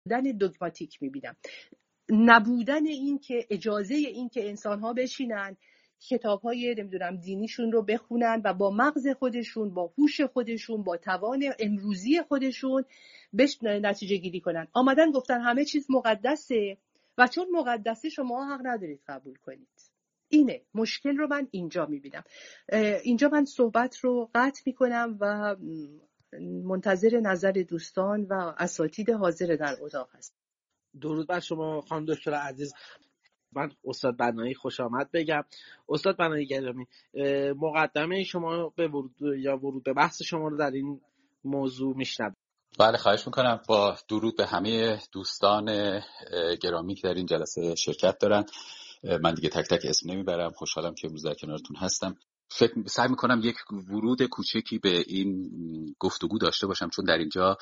دوگماتیک میبینم. نبودن این که اجازه این که انسان‌ها بشینن کتاب‌های نمیدونم دینیشون رو بخونن و با مغز خودشون، با هوش خودشون، با توان امروزی خودشون نتیجه گیری کنن. آمدن گفتن همه چیز مقدسه و چون مقدسه شما حق ندارید قبول کنید. اینه مشکل رو من اینجا میبینم. اینجا من صحبت رو قطع میکنم و منتظر نظر دوستان و اساتید حاضر در اتاق هست. درود بر شما خانم دکتر عزیز. من استاد بنایی خوش آمد بگم. استاد بنایی گرامی، مقدمه شما به ورود به بحث شما رو در این موضوع میشنوم. بله خواهش میکنم. با درود به همه دوستان گرامی که در این جلسه شرکت دارن. من دیگه تک تک اسم نمیبرم. خوشحالم که امروز در کنارتون هستم. سعی میکنم یک ورود کوچکی به این گفتگو داشته باشم، چون در اینجا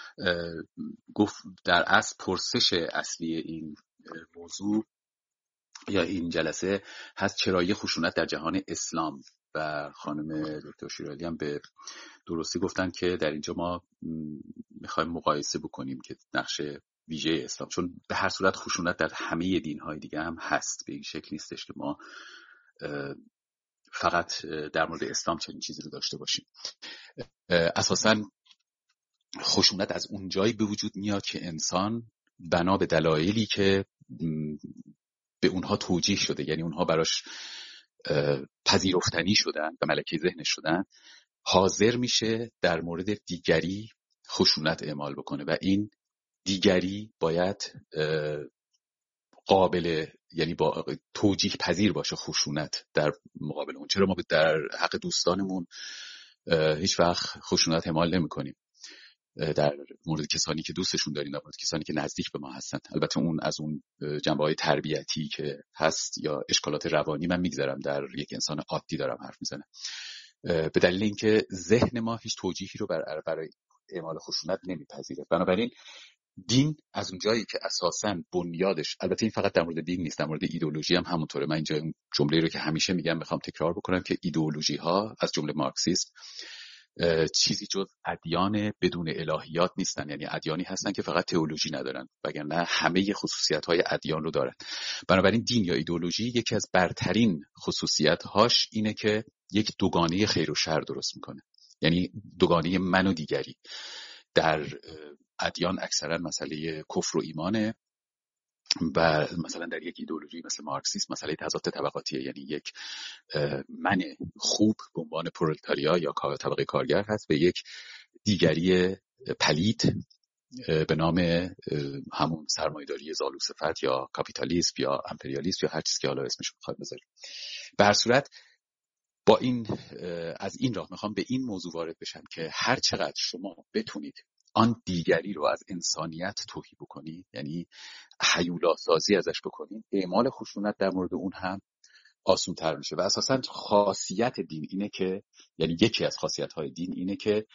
در اصل پرسش اصلی این موضوع یا این جلسه هست چرایی خشونت در جهان اسلام. و خانم دکتر شیرالی هم به درستی گفتن که در اینجا ما میخوایم مقایسه بکنیم که نقش ویژه اسلام، چون به هر صورت خشونت در همه دین‌های دیگه هم هست، به این شکل نیستش که ما فقط در مورد اسلام چنین چیزی رو داشته باشیم. اساساً خشونت از اون جایی به وجود میاد که انسان بنا به دلایلی که به اونها توجیه شده، یعنی اونها براش پذیرفتنی شدن و ملکه ذهنش شدن، حاضر میشه در مورد دیگری خشونت اعمال بکنه و این دیگری باید قابل، یعنی با توجیه پذیر باشه خشونت در مقابل اون. چرا ما در حق دوستانمون هیچ وقت خشونت اعمال نمی کنیم در مورد کسانی که دوستشون داریم، در مورد کسانی که نزدیک به ما هستن؟ البته اون از اون جنبه‌های تربیتی که هست یا اشکالات روانی من میگذرم، در یک انسان عادی دارم حرف میزنم، به دلیل اینکه ذهن ما هیچ توجیهی رو برای اعمال خشونت نمیپذیره. بنابراین دین از اون جایی که اساساً بنیادش، البته این فقط در مورد دین نیست، در مورد ایدئولوژی هم همونطوره. من اینجا اون جمله رو که همیشه میگم میخوام تکرار بکنم که ایدئولوژی ها از جمله مارکسیسم چیزی جز ادیان بدون الهیات نیستن، یعنی ادیانی هستن که فقط تئولوژی ندارن، وگرنه همه خصوصیت‌های ادیان رو دارن. بنابراین دین یا ایدئولوژی یکی از برترین خصوصیت‌هاش اینه که یک دوگانه خیر و شر درست میکنه، یعنی دوگانه من و دیگری. در ادیان اکثرا مسئله کفر و ایمانه و مثلا در یک ایدئولوژی مثل مارکسیسم مسئله تضاد طبقاتیه، یعنی یک من خوب به عنوان پرولتاریا یا طبقه کارگر هست و یک دیگری پلید به نام همون سرمایه‌داری زالوصفت یا کاپیتالیسم یا امپریالیسم یا هر چیزی که حالا اسمش رو بخواید بذارید. به هر صورت با این از این راه میخوام به این موضوع وارد بشم که هر چقدر شما بتونید آن دیگری رو از انسانیت توهی بکنید، یعنی هیولا سازی ازش بکنید، اعمال خشونت در مورد اون هم آسان تر میشه. و اساساً خاصیت دین اینه که، یعنی یکی از خاصیت‌های دین اینه که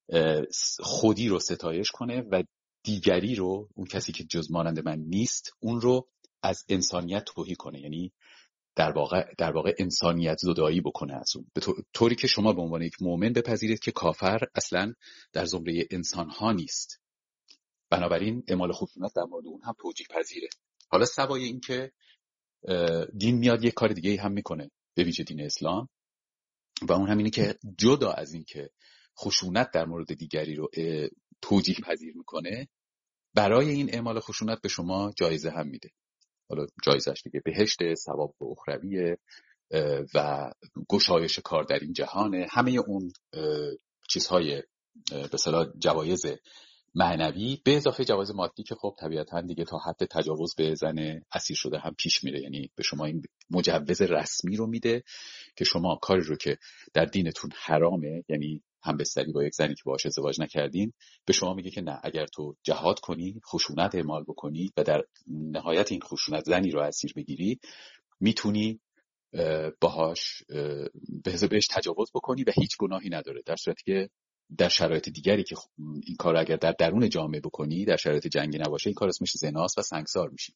خودی رو ستایش کنه و دیگری رو، اون کسی که جز مانند من نیست، اون رو از انسانیت توهی کنه، یعنی در واقع انسانیت زدایی بکنه از اون، به طوری که شما به عنوان یک مؤمن بپذیرید که کافر اصلا در زمره انسان‌ها نیست. بنابراین اعمال خشونت در مورد اون هم توجیه پذیره. حالا سوای این که دین میاد یک کار دیگه هم میکنه، به ویژه دین اسلام، و اون هم اینه که جدا از این که خشونت در مورد دیگری رو توجیه پذیر میکنه، برای این اعمال خشونت به شما جایزه هم میده. حالا جایزش دیگه بهشت، ثواب اخروی و گشایش کار در این جهانه، همه اون چیزهای به اصطلاح جوایز معنوی به اضافه جوایز مادی که خب طبیعتاً دیگه تا حد تجاوز به زن اسیر شده هم پیش میره. یعنی به شما این مجوز رسمی رو میده که شما کاری رو که در دینتون حرامه، یعنی همبستری با یک زنی که باهاش ازدواج نکردین، به شما میگه که نه، اگر تو جهاد کنی، خشونت اعمال بکنی و در نهایت این خشونت زنی رو اسیر بگیری، میتونی باهاش بهش تجاوز بکنی و هیچ گناهی نداره. در صورتی که در شرایط دیگری که این کار اگر در درون جامعه بکنی، در شرایط جنگی نباشه، این کار اسمش زناست و سنگسار میشی.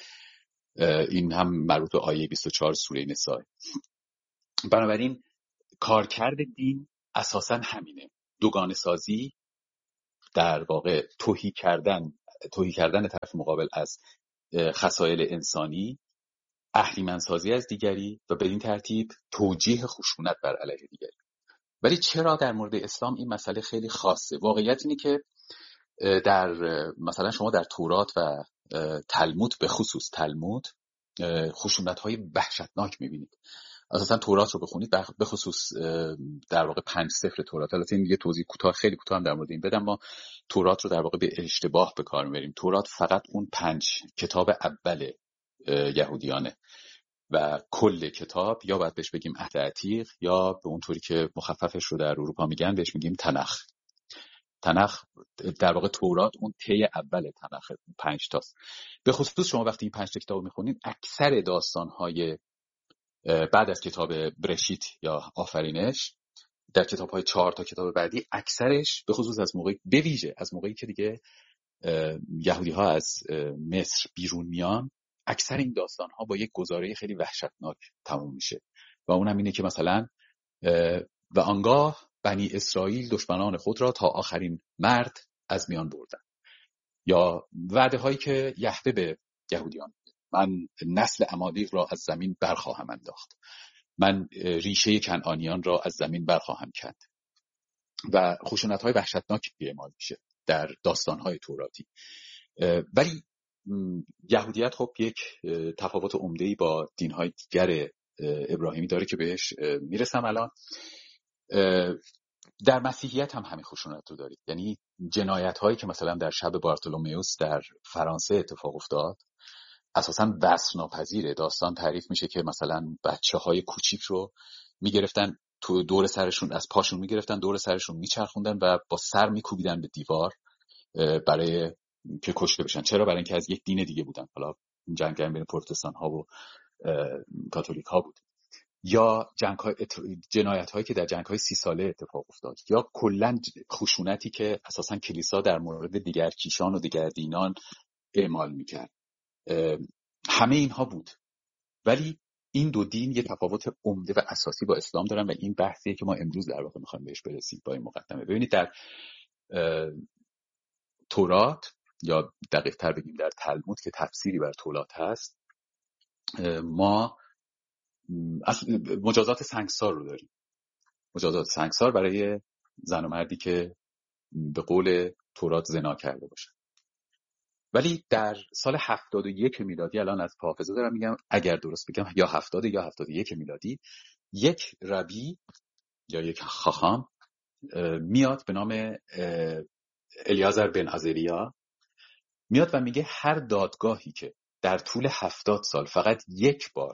این هم مربوط به آیه 24 سوره نساء. بنابراین کارکرد دین اساساً همینه، دوگانه سازی، در واقع توهی کردن تهی کردن طرف مقابل از خصایل انسانی، اهریمن‌سازی از دیگری و به این ترتیب توجیه خشونت بر علیه دیگری. ولی چرا در مورد اسلام این مسئله خیلی خاصه؟ واقعیت اینه که در مثلا شما در تورات و تلمود، به خصوص تلمود، خشونت‌های وحشتناک می‌بینید. اساسا تورات رو بخونید، به خصوص در واقع 5 سفر تورات. البته این یه توضیح کوتاه، خیلی کوتاه هم در مورد این بدم. ما تورات رو در واقع به اشتباه به کار می‌بریم. تورات فقط اون 5 کتاب اول یهودیانه و کل کتاب یا باید بهش بگیم عهد عتیق یا به اونطوری که مخففش رو در اروپا میگن بهش میگیم تنخ. تنخ در واقع تورات اون طی اول تنخ 5 تاست. به خصوص شما وقتی این 5 تا کتاب میخونید، اکثر داستان‌های بعد از کتاب برشیت یا آفرینش در کتاب‌های 4 تا کتاب بعدی، اکثرش به خصوص از موقعی، به ویژه از موقعی که دیگه یهودی‌ها از مصر بیرون میان، اکثر این داستان‌ها با یک گزاره خیلی وحشتناک تموم میشه و اونم اینه که مثلا و آنگاه بنی اسرائیل دشمنان خود را تا آخرین مرد از میان بردن، یا وعده هایی که یهوه به یهودیان: من نسل عمالق را از زمین برخواهم انداخت، من ریشه کنعانیان را از زمین برخواهم کند، و خشونت های وحشتناکی اعمال میشه در داستان های توراتی. ولی یهودیت خب یک تفاوت عمده‌ای با دین های دیگر ابراهیمی داره که بهش میرسم الان. در مسیحیت هم همین خشونت رو دارید. یعنی جنایت هایی که مثلا در شب بارتولومئوس در فرانسه اتفاق افتاد اساساً وصف ناپذیره. داستان تعریف میشه که مثلا بچه‌های کوچیک رو میگرفتن تو دور سرشون، از پاشون میگرفتن دور سرشون میچرخوندن و با سر میکوبیدن به دیوار برای که کشته بشن. چرا؟ برای اینکه از یک دین دیگه بودن. حالا جنگ بین پروتستان ها و کاتولیک ها بود. یا جنایت هایی که در جنگ های 30 ساله اتفاق افتاد، یا کلا خشونتی که اساساً کلیسا در مورد دیگر کیشان و دیگر دینان اعمال میکرد. همه اینها بود. ولی این دو دین یه تفاوت عمده و اساسی با اسلام دارن و این بحثیه که ما امروز در واقع میخوایم بهش برسیم با این مقدمه. ببینید در تورات، یا دقیق تر بگیم در تلمود که تفسیری بر تورات هست، ما مجازات سنگسار رو داریم. مجازات سنگسار برای زن و مردی که به قول تورات زنا کرده باشن. ولی در سال 71 میلادی، الان از حافظه دارم میگم اگر درست بگم، یا 70 یا 71 میلادی، یک ربی یا یک خاخام میاد به نام الیازر بن عزریا، میاد و میگه هر دادگاهی که در طول 70 سال فقط یک بار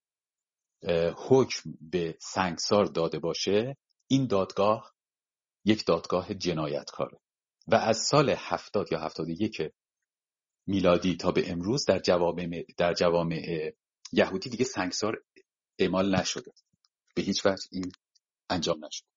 حکم به سنگسار داده باشه، این دادگاه یک دادگاه جنایتکاره. و از سال 70 یا 71 میلادی تا به امروز در جوامع یهودی دیگه سنگسار اعمال نشده، به هیچ وجه این انجام نشده.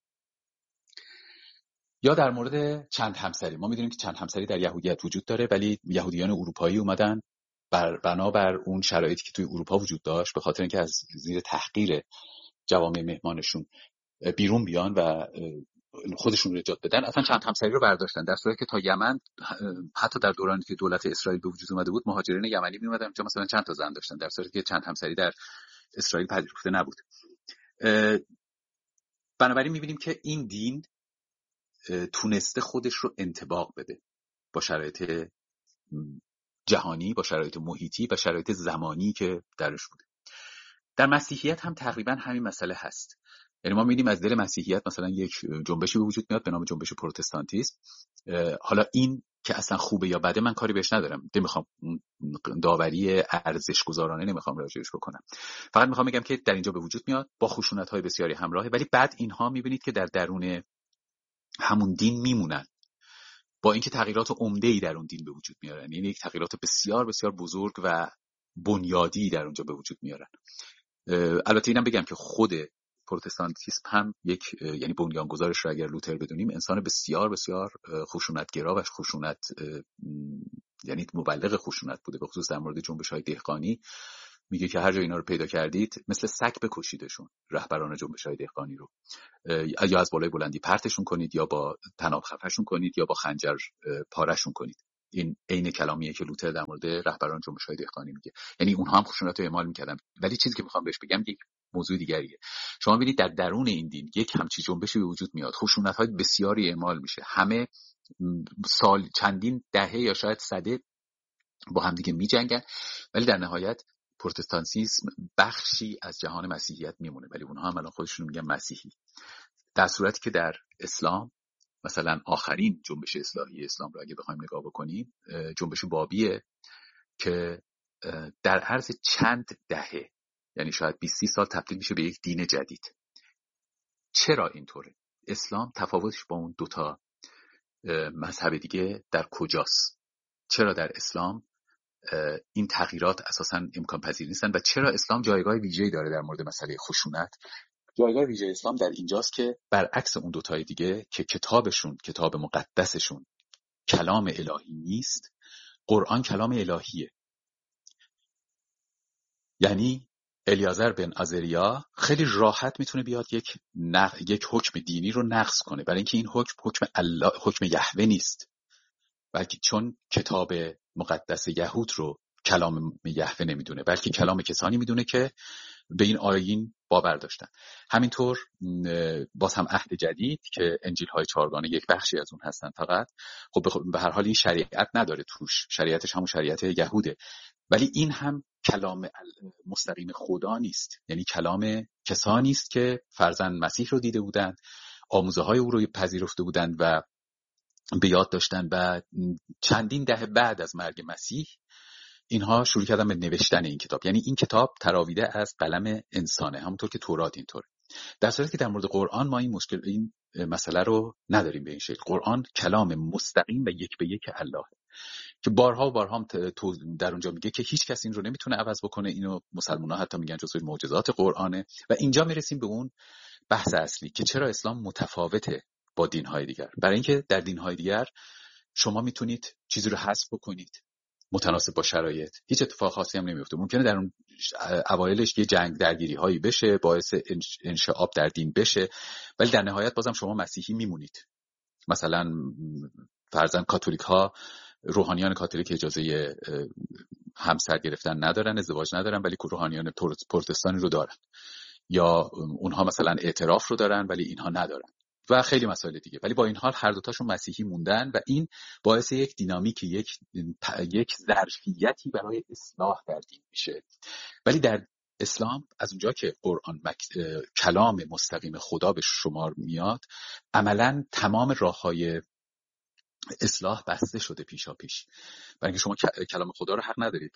یا در مورد چند همسری، ما میدونیم که چند همسری در یهودیت وجود داره، ولی یهودیان اروپایی اومدن بنابر اون شرایطی که توی اروپا وجود داشت، به خاطر اینکه از زیر تحقیر جوامع مهمانشون بیرون بیان و خودشون رو نجات بدن، اصلا چند همسری رو برداشتن، در صورتی که تا یمن حتی در دورانی که دولت اسرائیل به وجود اومده بود، مهاجرین یمنی می اومدن اونجا مثلا چند تا زن داشتن، در صورتی که چند همسری در اسرائیل پذیرفته نبود. بنابراین می‌بینیم که این دین تونسته خودش رو انطباق بده با شرایط جهانی، با شرایط محیطی و شرایط زمانی که درش بوده. در مسیحیت هم تقریبا همین مسئله هست. یعنی ما می‌بینیم از دل مسیحیت مثلا یک جنبشی به وجود میاد به نام جنبش پروتستانتیسم. حالا این که اصلا خوبه یا بده من کاری بهش ندارم، نمیخوام داوری ارزش گذارانه نمیخوام راجعش بکنم، فقط میخوام بگم که در اینجا به وجود میاد با خشونت‌های بسیاری همراهه، ولی بعد اینها می‌بینید که در درون همون دین میمونن، با اینکه تغییرات عمده‌ای در اون دین به وجود میارن. یعنی یک تغییرات بسیار بسیار بزرگ و بنیادی در اونجا به وجود میارن. البته اینم بگم که خود پروتستانتیسم هم یک، یعنی بنیانگذارش رو اگر لوتر بدونیم، انسان بسیار بسیار خشونتگرا و خشونت، یعنی مبلغ خشونت بوده، به خصوص در مورد جنبش‌های دهقانی. میگه که هر جا اینا رو پیدا کردید مثل سگ بکشیدشون، رهبران جنبش‌های دهقانی رو، یا از بالای بلندی پرتشون کنید، یا با طناب خفه‌شون کنید، یا با خنجر پاره‌شون کنید. این عین کلامیه که لوتر در مورد رهبران جنبش‌های دهقانی میگه. یعنی اونها هم خشونت رو اعمال میکردن. ولی چیزی که میخوام بهش بگم یک موضوع دیگریه. شما ببینید در درون این دین یک همچین جنبشی به وجود میاد، خشونت‌های بسیاری اعمال میشه، همه سال چندین دهه یا شاید سده با هم دیگه میجنگن، ولی در نهایت پروتستانتیسم بخشی از جهان مسیحیت میمونه، ولی اونها هم الان خودشون میگن مسیحی. در صورتی که در اسلام مثلا آخرین جنبش اصلاحی اسلام رو اگه بخوایم نگاه بکنیم، جنبش بابیه که در عرض چند دهه، یعنی شاید 20-30 سال تبدیل میشه به یک دین جدید. چرا اینطوره؟ اسلام تفاوتش با اون دوتا مذهب دیگه در کجاست؟ چرا در اسلام این تغییرات اساساً امکان پذیر نیستن و چرا اسلام جایگاه ویژه‌ای داره در مورد مسئله خشونت؟ جایگاه ویژه اسلام در اینجاست که برعکس اون دوتای دیگه که کتابشون، کتاب مقدسشون کلام الهی نیست، قرآن کلام الهیه. یعنی الیازر بن عزریا خیلی راحت میتونه بیاد یک حکم دینی رو نقض کنه، برای اینکه این حکم الله، حکم یهوه نیست، بلکه چون کتاب مقدس یهود رو کلام یهوه نمیدونه، بلکه کلام کسانی میدونه که به این آیین باور داشتن. همینطور باز هم عهد جدید که انجیل های چهارگانه یک بخشی از اون هستن فقط، خب به هر حال این شریعت نداره توش، شریعتش همون شریعت یهوده، ولی این هم کلام مستقیم خدا نیست، یعنی کلام کسانی است که فرزند مسیح رو دیده بودند، آموزه های او رو پذیرفته بودند و به یاد داشتن و چندین دهه بعد از مرگ مسیح اینها شروع کردن به نوشتن این کتاب. یعنی این کتاب تراویده از قلم انسانه، همونطور که تورات اینطوره. در صورتی که در مورد قرآن ما این مسئله رو نداریم به این شکل. قرآن کلام مستقیم و یک به یک الله که بارها و بارها در اونجا میگه که هیچ کس این رو نمیتونه عوض بکنه. اینو مسلمان‌ها حتی میگن جزو معجزات قرآنه. و اینجا میرسیم به اون بحث اصلی که چرا اسلام متفاوته با دین‌های دیگر. برای اینکه در دین‌های دیگر شما میتونید چیزی رو حذف بکنید متناسب با شرایط، هیچ اتفاق خاصی هم نمیفته. ممکنه در اون اوایلش یه جنگ درگیری هایی بشه، باعث انشعاب در دین بشه، ولی در نهایت بازم شما مسیحی میمونید. مثلا فرضاً کاتولیک ها، روحانیان کاتولیک اجازه همسر گرفتن ندارن، ازدواج ندارن، ولی روحانیان پروتستانی رو دارن، یا اونها مثلا اعتراف رو دارن ولی اینها ندارن و خیلی مسائل دیگه. ولی با این حال هر دوتاشون مسیحی موندن و این باعث یک دینامیک، یک ظرفیتی برای اصلاح در دین میشه. ولی در اسلام از اونجا که قرآن کلام مستقیم خدا به شمار میاد، عملاً تمام راههای اصلاح بسته شده پیشا پیش، برای اینکه شما کلام خدا رو حق ندارید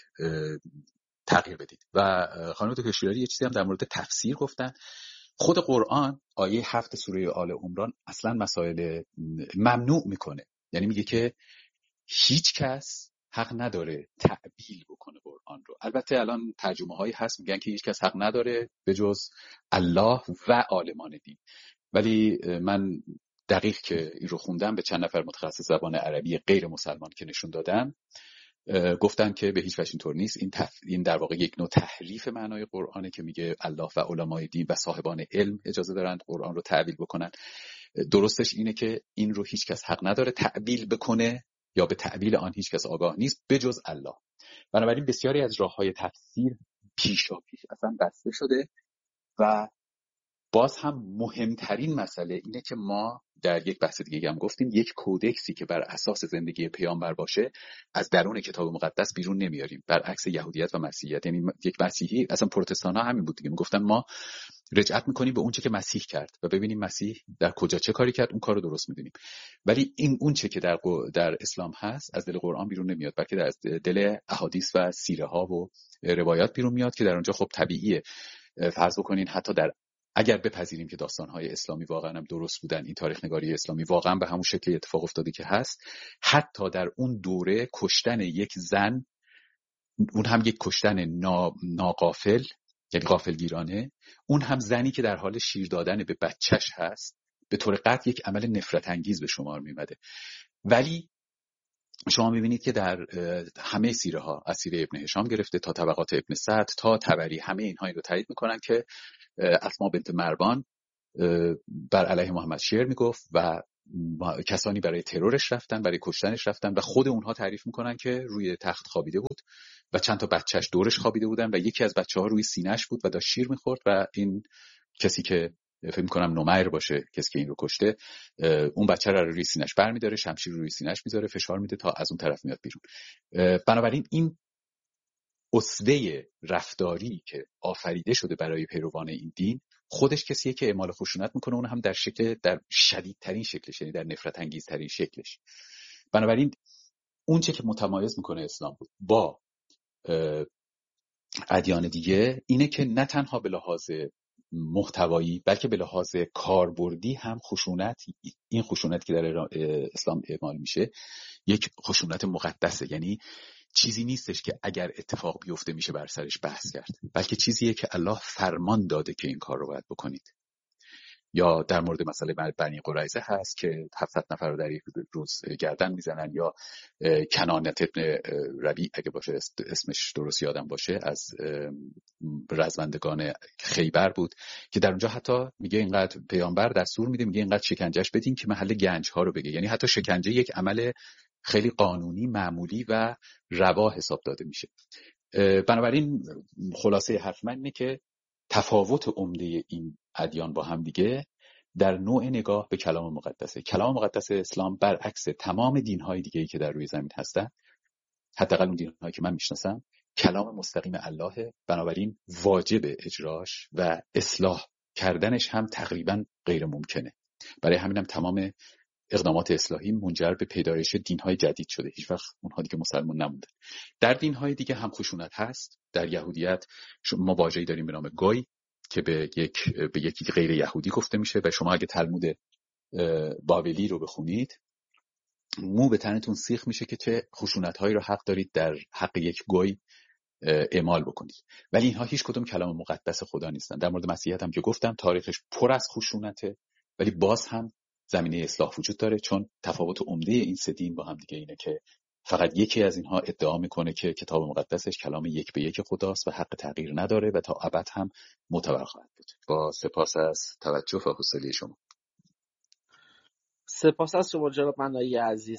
تغییر بدید. و خانم دکتر شیرازی یه چیزی هم در مورد تفسیر گفتن. خود قرآن آیه 7 سوره آل عمران اصلا مسائل ممنوع میکنه، یعنی میگه که هیچ کس حق نداره تعبیل بکنه قرآن رو. البته الان ترجمه هایی هست میگن که هیچ کس حق نداره به جز الله و عالمان دین، ولی من دقیق که این رو خوندم به چند نفر متخصص زبان عربی غیر مسلمان که نشون دادم، گفتن که به هیچ وجه اینطور نیست. این در واقع یک نوع تحریف معنای قرآنه که میگه الله و علمای دین و صاحبان علم اجازه دارند قرآن رو تعبیل بکنن. درستش اینه که این رو هیچ کس حق نداره تعبیل بکنه یا به تعبیل آن هیچ کس آگاه نیست به جز الله. بنابراین بسیاری از راههای تفسیر پیشا پیش اصلا بسته شده و باز هم مهمترین مسئله اینه که ما در یک بحث دیگه هم گفتیم یک کودکسی که بر اساس زندگی پیامبر باشه از درون کتاب مقدس بیرون نمیاریم، برعکس یهودیت و مسیحیت. یعنی یک مسیحی، اصلا پروتستان ها همین بود دیگه، میگفتن ما رجعت میکنیم به اون چه که مسیح کرد و ببینیم مسیح در کجا چه کاری کرد، اون کارو درست میدونیم. ولی این اون چه که در اسلام هست از دل قرآن بیرون نمیاد، بلکه از دل احادیث و سیره ها و روایات بیرون میاد که در اونجا خب طبیعیه. فرض بکنین حتی اگر بپذیریم که داستان‌های اسلامی واقعا هم درست بودن، این تاریخ نگاری اسلامی واقعا به همون شکلی اتفاق افتاده که هست، حتی در اون دوره کشتن یک زن، اون هم یک کشتن ناغافل، یعنی غافلگیرانه، اون هم زنی که در حال شیر دادن به بچهش هست، به طور قطع یک عمل نفرت انگیز به شمار میمده. ولی شما میبینید که در همه سیره ها، از سیره ابن هشام گرفته تا طبقات ابن سعد تا طبری، همه اینها رو تایید میکنن که اسما بنت مروان بر علیه محمد شعر میگفت و کسانی برای ترورش رفتن، برای کشتنش رفتن و خود اونها تعریف میکنن که روی تخت خوابیده بود و چند تا بچهش دورش خوابیده بودن و یکی از بچه‌ها روی سینه‌اش بود و داشت شیر میخورد و این کسی که فکر میکنم نومیر باشه، کسی که این رو کشته، اون بچه رو روی سینه‌اش برمی‌داره، شمشیر روی سینه‌اش میذاره، فشار میده تا از اون طرف میاد بیرون. بنابراین این اسوه رفتاری که آفریده شده برای پیروان این دین، خودش کسیه که اعمال خشونت میکنه، اون هم در شدیدترین شکلش، یعنی در نفرت انگیزترین شکلش. بنابراین اون چه که متمایز میکنه اسلام بود با ادیان دیگه اینه که نه تنها به لحاظ محتوایی بلکه به لحاظ کاربردی هم این خشونت که در اسلام اعمال میشه یک خشونت مقدسه، یعنی چیزی نیستش که اگر اتفاق بیفته میشه بر سرش بحث کرد، بلکه چیزیه که الله فرمان داده که این کار رو باید بکنید. یا در مورد مسئله بنی قریظه هست که 700 نفر رو در یک روز گردن میزنن، یا کنانت ابن ربیع اگه باشه اسمش درست یادم باشه، از رزمندگان خیبر بود که در اونجا حتی میگه اینقدر پیامبر دستور میده، میگه اینقدر شکنجهش بدین که محل گنج ها رو بگه، یعنی حتی شکنجه یک عمل خیلی قانونی، معمولی و روا حساب داده میشه. بنابراین خلاصه حرف من اینه که تفاوت عمده این ادیان با هم دیگه در نوع نگاه به کلام مقدسه. کلام مقدس اسلام برعکس تمام دین‌های دیگه‌ای که در روی زمین هستن، حداقل اون دین‌هایی که من میشناسم، کلام مستقیم اللهه، بنابراین واجب اجراش و اصلاح کردنش هم تقریبا غیر ممکنه. برای همینم تمام اقدامات اصلاحی منجر به پیدایش دین‌های جدید شده، هیچ وقت اونها دیگه مسلمان نموندن. در دین‌های دیگه هم خشونت هست. در یهودیت ما واژه‌ای داریم به نام گوی که به یکی غیر یهودی گفته میشه و شما اگه تلمود بابلی رو بخونید مو به تنتون سیخ میشه که چه خشونت‌هایی رو حق دارید در حق یک گوی اعمال بکنید. ولی اینها هیچ کدوم کلام مقدس خدا نیستن. در مورد مسیحیت هم که گفتم تاریخش پر از خشونته، ولی باز هم زمینه اصلاح وجود داره، چون تفاوت عمده این سه دین با هم دیگه اینه که فقط یکی از اینها ادعا میکنه که کتاب مقدسش کلام یک به یک خداست و حق تغییر نداره و تا ابد هم معتبر خواهد بود. با سپاس از توجه و حوصله شما. سپاس از شما جناب منایی عزیز.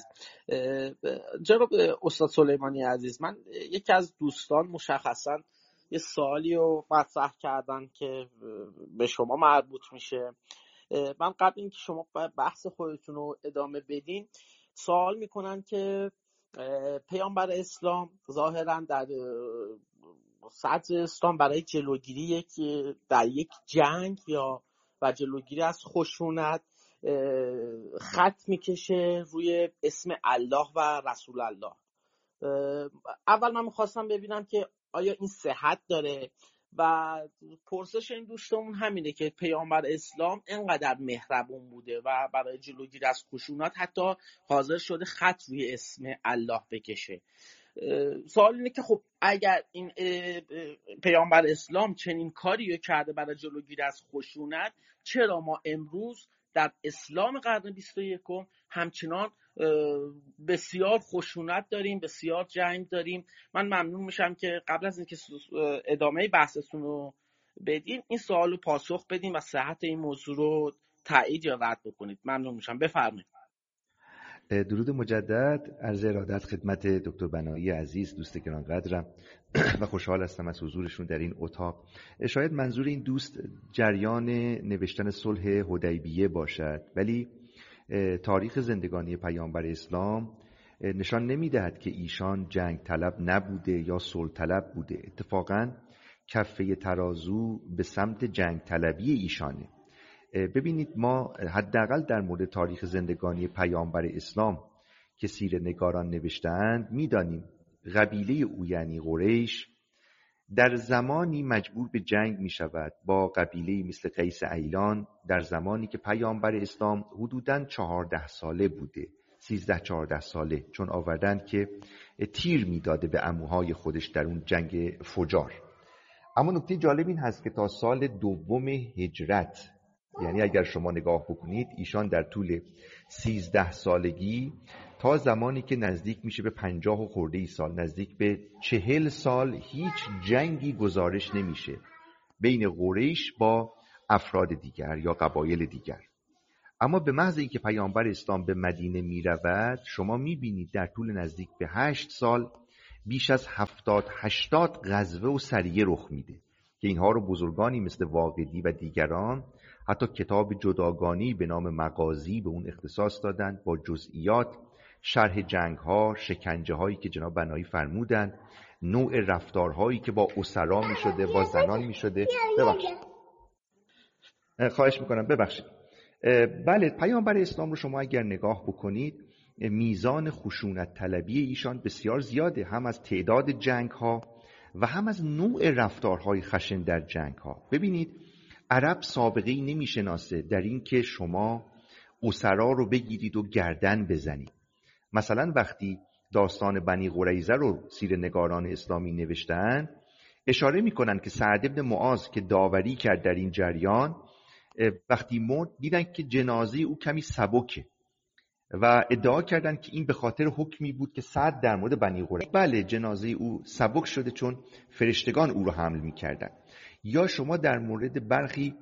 جناب استاد سلیمانی عزیز، من یکی از دوستان مشخصا یه سوالی رو مطرح کردن که به شما مربوط میشه. من قبل اینکه شما بحث خودتون رو ادامه بدین سوال میکنن که پیامبر اسلام ظاهرا در صدر اسلام برای جلوگیری در یک جنگ یا و جلوگیری از خشونت خط میکشه روی اسم الله و رسول الله. اول من میخواستم ببینم که آیا این صحت داره و پرسش این دوستمون همینه که پیامبر اسلام اینقدر مهربون بوده و برای جلوگیری از خشونت حتی حاضر شده خط روی اسم الله بکشه. سوال اینه که خب اگر این پیامبر اسلام چنین کاری رو کرده برای جلوگیری از خشونت، چرا ما امروز در اسلام قرن 21 همچنان بسیار خشونت داریم، بسیار جنگ داریم؟ من ممنون میشم که قبل از اینکه ادامه بحثتون رو بدین این سوال رو پاسخ بدین و صحت این موضوع رو تایید یا رد بکنید. ممنون میشم. بفرمایید. درود مجدد، عرض ارادت خدمت دکتر بنایی عزیز، دوست گرانقدرم و خوشحال هستم از حضورشون در این اتاق. شاید منظور این دوست جریان نوشتن صلح حدیبیه باشد، ولی تاریخ زندگانی پیامبر اسلام نشان نمیدهد که ایشان جنگ طلب نبوده یا صلح طلب بوده. اتفاقاً کفه ترازو به سمت جنگ طلبی ایشانه. ببینید، ما حداقل در مورد تاریخ زندگانی پیامبر اسلام که سیره‌نگاران نوشته‌اند می‌دانیم قبیله او یعنی قریش در زمانی مجبور به جنگ می‌شود با قبیله مثل قیس ایلان در زمانی که پیامبر اسلام حدوداً 14 ساله بوده، 13-14 ساله، چون آوردند که تیر می‌داده به عموهای خودش در اون جنگ فجار. اما نکته جالب این هست که تا سال دوم هجرت، یعنی اگر شما نگاه بکنید، ایشان در طول 13 سالگی تا زمانی که نزدیک میشه به 50 و خورده سال، نزدیک به 40 سال، هیچ جنگی گزارش نمیشه بین قریش با افراد دیگر یا قبایل دیگر. اما به محض اینکه پیامبر اسلام به مدینه می رود، شما می بینید در طول نزدیک به 8 سال بیش از 70-80 غزوه و سریه رخ میده که اینها رو بزرگانی مثل واقدی و دیگران حتی کتاب جداگانی به نام مغازی به اون اختصاص دادن، با جزئیات، شرح جنگ‌ها، شکنجه‌هایی که جناب بنایی فرمودند، نوع رفتارهایی که با اسرا می‌شده، با زنان می‌شده. خواهش می‌کنم ببخشید. بله، پیامبر اسلام رو شما اگر نگاه بکنید، میزان خشونت طلبی ایشان بسیار زیاده، هم از تعداد جنگ‌ها و هم از نوع رفتارهای خشن در جنگ‌ها. ببینید عرب سابقه‌ای نمی‌شناسه در این که شما اسرا رو بگیرید و گردن بزنید. مثلا وقتی داستان بنی قریظه رو سیره‌نگاران اسلامی نوشتن، اشاره می‌کنن که سعد بن معاذ که داوری کرد در این جریان، وقتی مرد دیدن که جنازه او کمی سبکه و ادعا کردند که این به خاطر حکمی بود که سعد در مورد بنی قریظه، بله جنازه او سبک شده چون فرشتگان او رو حمل می‌کردند. یا شما در مورد برخی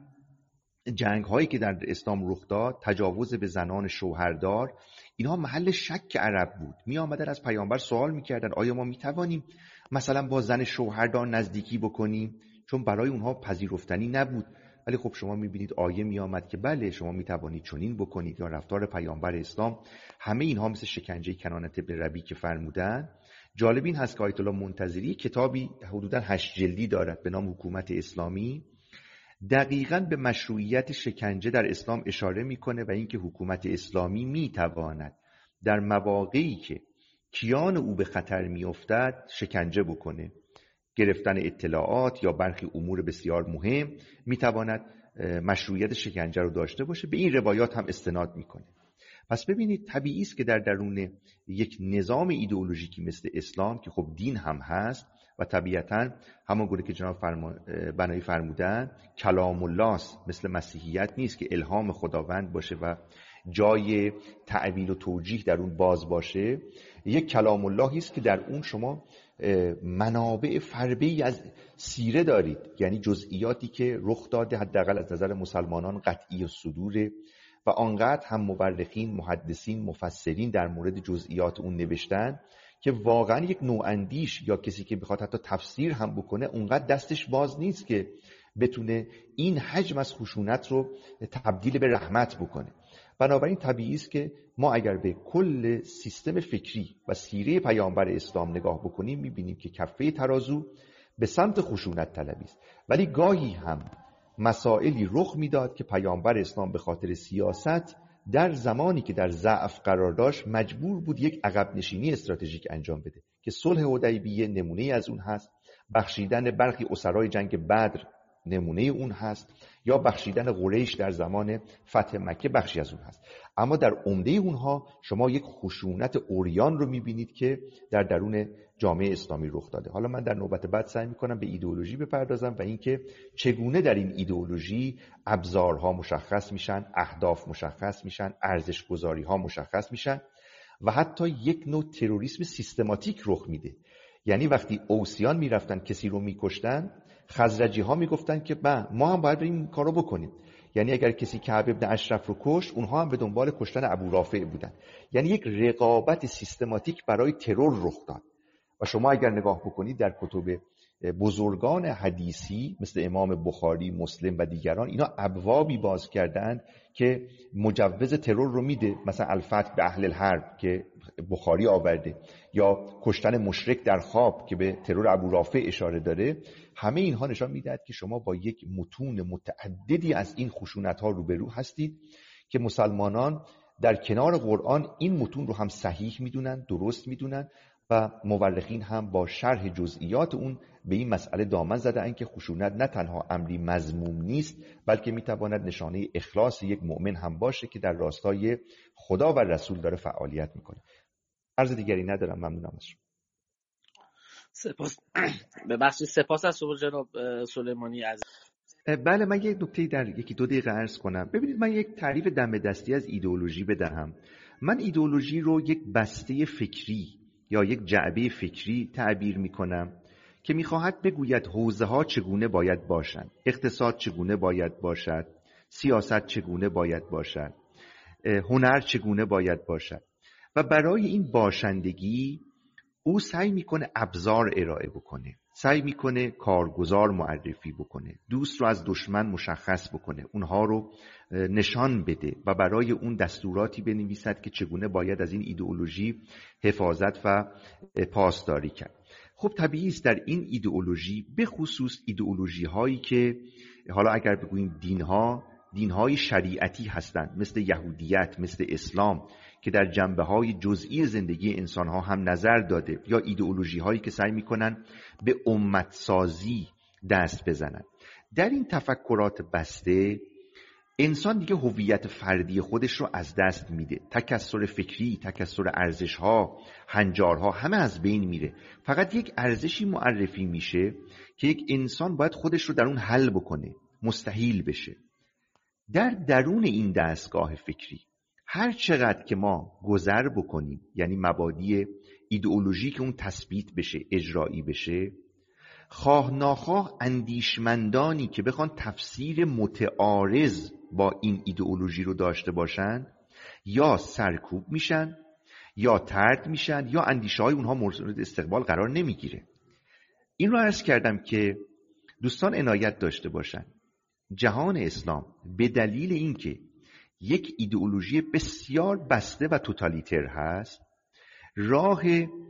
جنگ هایی که در اسلام رخ داد، تجاوز به زنان شوهردار، اینها محل شک عرب بود. می آمدن از پیامبر سوال می‌کردند آیا ما می‌توانیم مثلا با زن شوهردار نزدیکی بکنیم، چون برای اونها پذیرفتنی نبود. ولی خب شما می‌بینید آیه می‌آمد که بله شما می‌توانید چنین بکنید. یا رفتار پیامبر اسلام، همه اینها مثل شکنجه کنانه بن ربیع که فرمودند. جالب این هست که آیت الله منتظری کتابی حدوداً 8 جلدی دارد به نام حکومت اسلامی، دقیقاً به مشروعیت شکنجه در اسلام اشاره میکنه و اینکه حکومت اسلامی میتواند در مواقعی که کیان او به خطر میافتد شکنجه بکنه، گرفتن اطلاعات یا برخی امور بسیار مهم میتواند مشروعیت شکنجه رو داشته باشه. به این روایات هم استناد میکنه. پس ببینید طبیعی است که در درون یک نظام ایدئولوژیکی مثل اسلام که خب دین هم هست و طبیعتاً همانگونه که جناب بنایی فرمودن کلام الله است، مثل مسیحیت نیست که الهام خداوند باشه و جای تعویل و توجیه در اون باز باشه. یک کلام اللهی است که در اون شما منابع فربه‌ای از سیره دارید، یعنی جزئیاتی که رخ داده حداقل از نظر مسلمانان قطعی الصدور و آنقدر هم مورخین، محدثین، مفسرین در مورد جزئیات اون نوشتن که واقعا یک نواندیش یا کسی که بخواد حتی تفسیر هم بکنه اونقدر دستش باز نیست که بتونه این حجم از خشونت رو تبدیل به رحمت بکنه. بنابراین طبیعی است که ما اگر به کل سیستم فکری و سیره پیامبر اسلام نگاه بکنیم میبینیم که کفه ترازو به سمت خشونت طلبی است. ولی گاهی هم مسائلی رخ میداد که پیامبر اسلام به خاطر سیاست در زمانی که در ضعف قرار داشت مجبور بود یک عقب نشینی استراتژیک انجام بده که صلح حدیبیه نمونه از اون هست، بخشیدن برخی اسرای جنگ بدر نمونه اون هست، یا بخشیدن قریش در زمان فتح مکه بخشی از اون هست. اما در عمده اونها شما یک خشونت عریان رو میبینید که در درون جامعه اسلامی رخ داده. حالا من در نوبت بعد سعی میکنم به ایدئولوژی بپردازم و اینکه چگونه در این ایدئولوژی ابزارها مشخص میشن، اهداف مشخص میشن، ارزش‌گذاری‌ها مشخص میشن و حتی یک نوع تروریسم سیستماتیک رخ میده. یعنی وقتی اوسیان میرفتن کسی رو میکشتن، خزرجی ها میگفتن که ما هم باید این کارو بکنیم. یعنی اگر کسی کعب ابن اشرف رو کشت، اونها هم به دنبال کشتن ابو رافع بودن. یعنی یک رقابت سیستماتیک برای ترور رخ داد. و شما اگر نگاه بکنید در کتب بزرگان حدیثی مثل امام بخاری، مسلم و دیگران، اینا ابوابی باز کردند که مجوز ترور رو میده، مثلا الفتح به اهل الحرب که بخاری آورده، یا کشتن مشرک در خواب که به ترور ابو رافع اشاره داره. همه اینها نشان میدهد که شما با یک متون متعددی از این خشونت‌ها روبرو هستید که مسلمانان در کنار قرآن این متون رو هم صحیح میدونن، درست میدونن و مورخین هم با شرح جزئیات اون به این مسئله دامن زدن که خشونت نه تنها امری مذموم نیست بلکه میتواند نشانه اخلاص یک مؤمن هم باشه که در راستای خدا و رسول داره فعالیت میکنه. عرض دیگری ندارم. ممنونم از شما. سپاس. ببخشید سپاس از شما جناب سلیمانی عزیز. بله، من یک نکته در 1-2 دقیقه عرض کنم. ببینید من یک تعریف دم دستی از ایدئولوژی بدهم. من ایدئولوژی رو یک بسته فکری یا یک جعبه فکری تعبیر میکنم که میخواهد بگوید حوزه ها چگونه باید باشند، اقتصاد چگونه باید باشد، سیاست چگونه باید باشد، هنر چگونه باید باشد و برای این باشندگی او سعی میکنه ابزار ارائه بکنه، سعی میکنه کارگزار معرفی بکنه، دوست رو از دشمن مشخص بکنه، اونها رو نشان بده و برای اون دستوراتی بنویسد که چگونه باید از این ایدئولوژی حفاظت و پاسداری کرد. خب طبیعی است در این ایدئولوژی، به خصوص ایدئولوژی هایی که حالا اگر بگوییم دینهای شریعتی هستند، مثل یهودیت، مثل اسلام که در جنبه‌های جزئی زندگی انسان‌ها هم نظر داده، یا ایدئولوژی‌هایی که سعی می‌کنن به امت‌سازی دست بزنن. در این تفکرات بسته انسان دیگه هویت فردی خودش رو از دست میده. تکثر فکری، تکثر ارزش‌ها، هنجارها همه از بین میره. فقط یک ارزشی معرفی میشه که یک انسان باید خودش رو در اون حل بکنه، مستحیل بشه. در درون این دستگاه فکری هر چقدر که ما گذر بکنیم، یعنی مبادی ایدئولوژی که اون تثبیت بشه، اجرایی بشه، خواه ناخواه اندیشمندانی که بخوان تفسیر متعارض با این ایدئولوژی رو داشته باشن یا سرکوب میشن یا طرد میشن یا اندیشه های اونها مورد استقبال قرار نمیگیره. این رو عرض کردم که دوستان عنایت داشته باشن. جهان اسلام به دلیل اینکه یک ایدئولوژی بسیار بسته و توتالیتر هست، راه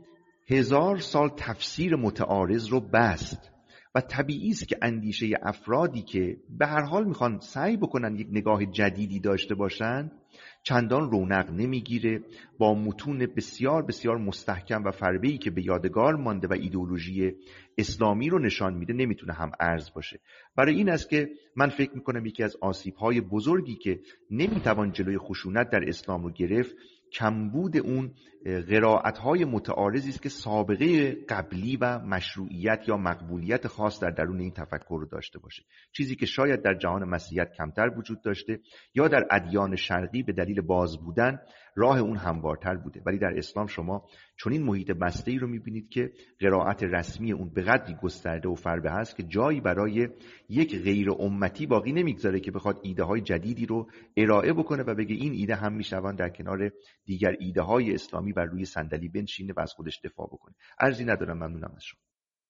1000 سال تفسیر متعارض رو بست و طبیعی است که اندیشه افرادی که به هر حال میخوان سعی بکنن یک نگاه جدیدی داشته باشن چندان رونق نمیگیره، با متون بسیار بسیار مستحکم و فربه‌ای که به یادگار مانده و ایدئولوژی اسلامی رو نشان میده نمیتونه هم ارز باشه. برای این است که من فکر میکنم یکی از آسیب‌های بزرگی که نمیتوان جلوی خشونت در اسلام رو گرفت، کمبود اون قرائت‌های متعارضی است که سابقه قبلی و مشروعیت یا مقبولیت خاص در درون این تفکر رو داشته باشه، چیزی که شاید در جهان مسیحیت کمتر وجود داشته یا در ادیان شرقی به دلیل باز بودن راه اون هموارتر بوده. ولی در اسلام شما چون این محیط بسته‌ای رو می‌بینید که قرائت رسمی اون به قدری گسترده و فربه هست که جایی برای یک غیر امتی باقی نمیگذاره که بخواد ایده‌های جدیدی رو ارائه بکنه و بگه این ایده هم میشوند در کنار دیگر ایده‌های اسلامی بر روی صندلی بنشینه و از خودش دفاع بکنه. عرضی ندارم، ممنونم از شما.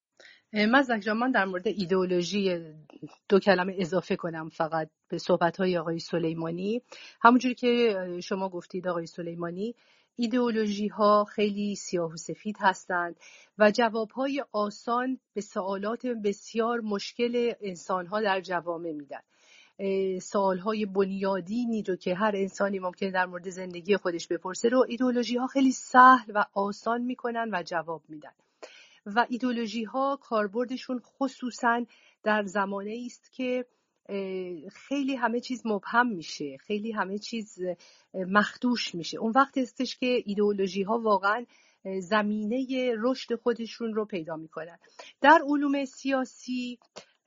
مزدک جان، من در مورد ایدئولوژی 2 کلمه اضافه کنم فقط به صحبت‌های آقای سلیمانی. همونجوری که شما گفتید آقای سلیمانی، ایدئولوژی ها خیلی سیاه و سفید هستند و جوابهای آسان به سوالات بسیار مشکل انسان‌ها در جوامع میدن. سوالهای بنیادینی رو که هر انسانی ممکنه در مورد زندگی خودش بپرسه رو ایدئولوژی ها خیلی سهل و آسان میکنن و جواب میدن. و ایدئولوژی ها کاربردشون خصوصا در زمانه است که خیلی همه چیز مبهم میشه، خیلی همه چیز مخدوش میشه. اون وقت استش که ایدئولوژی ها واقعا زمینه رشد خودشون رو پیدا میکنن. در علوم سیاسی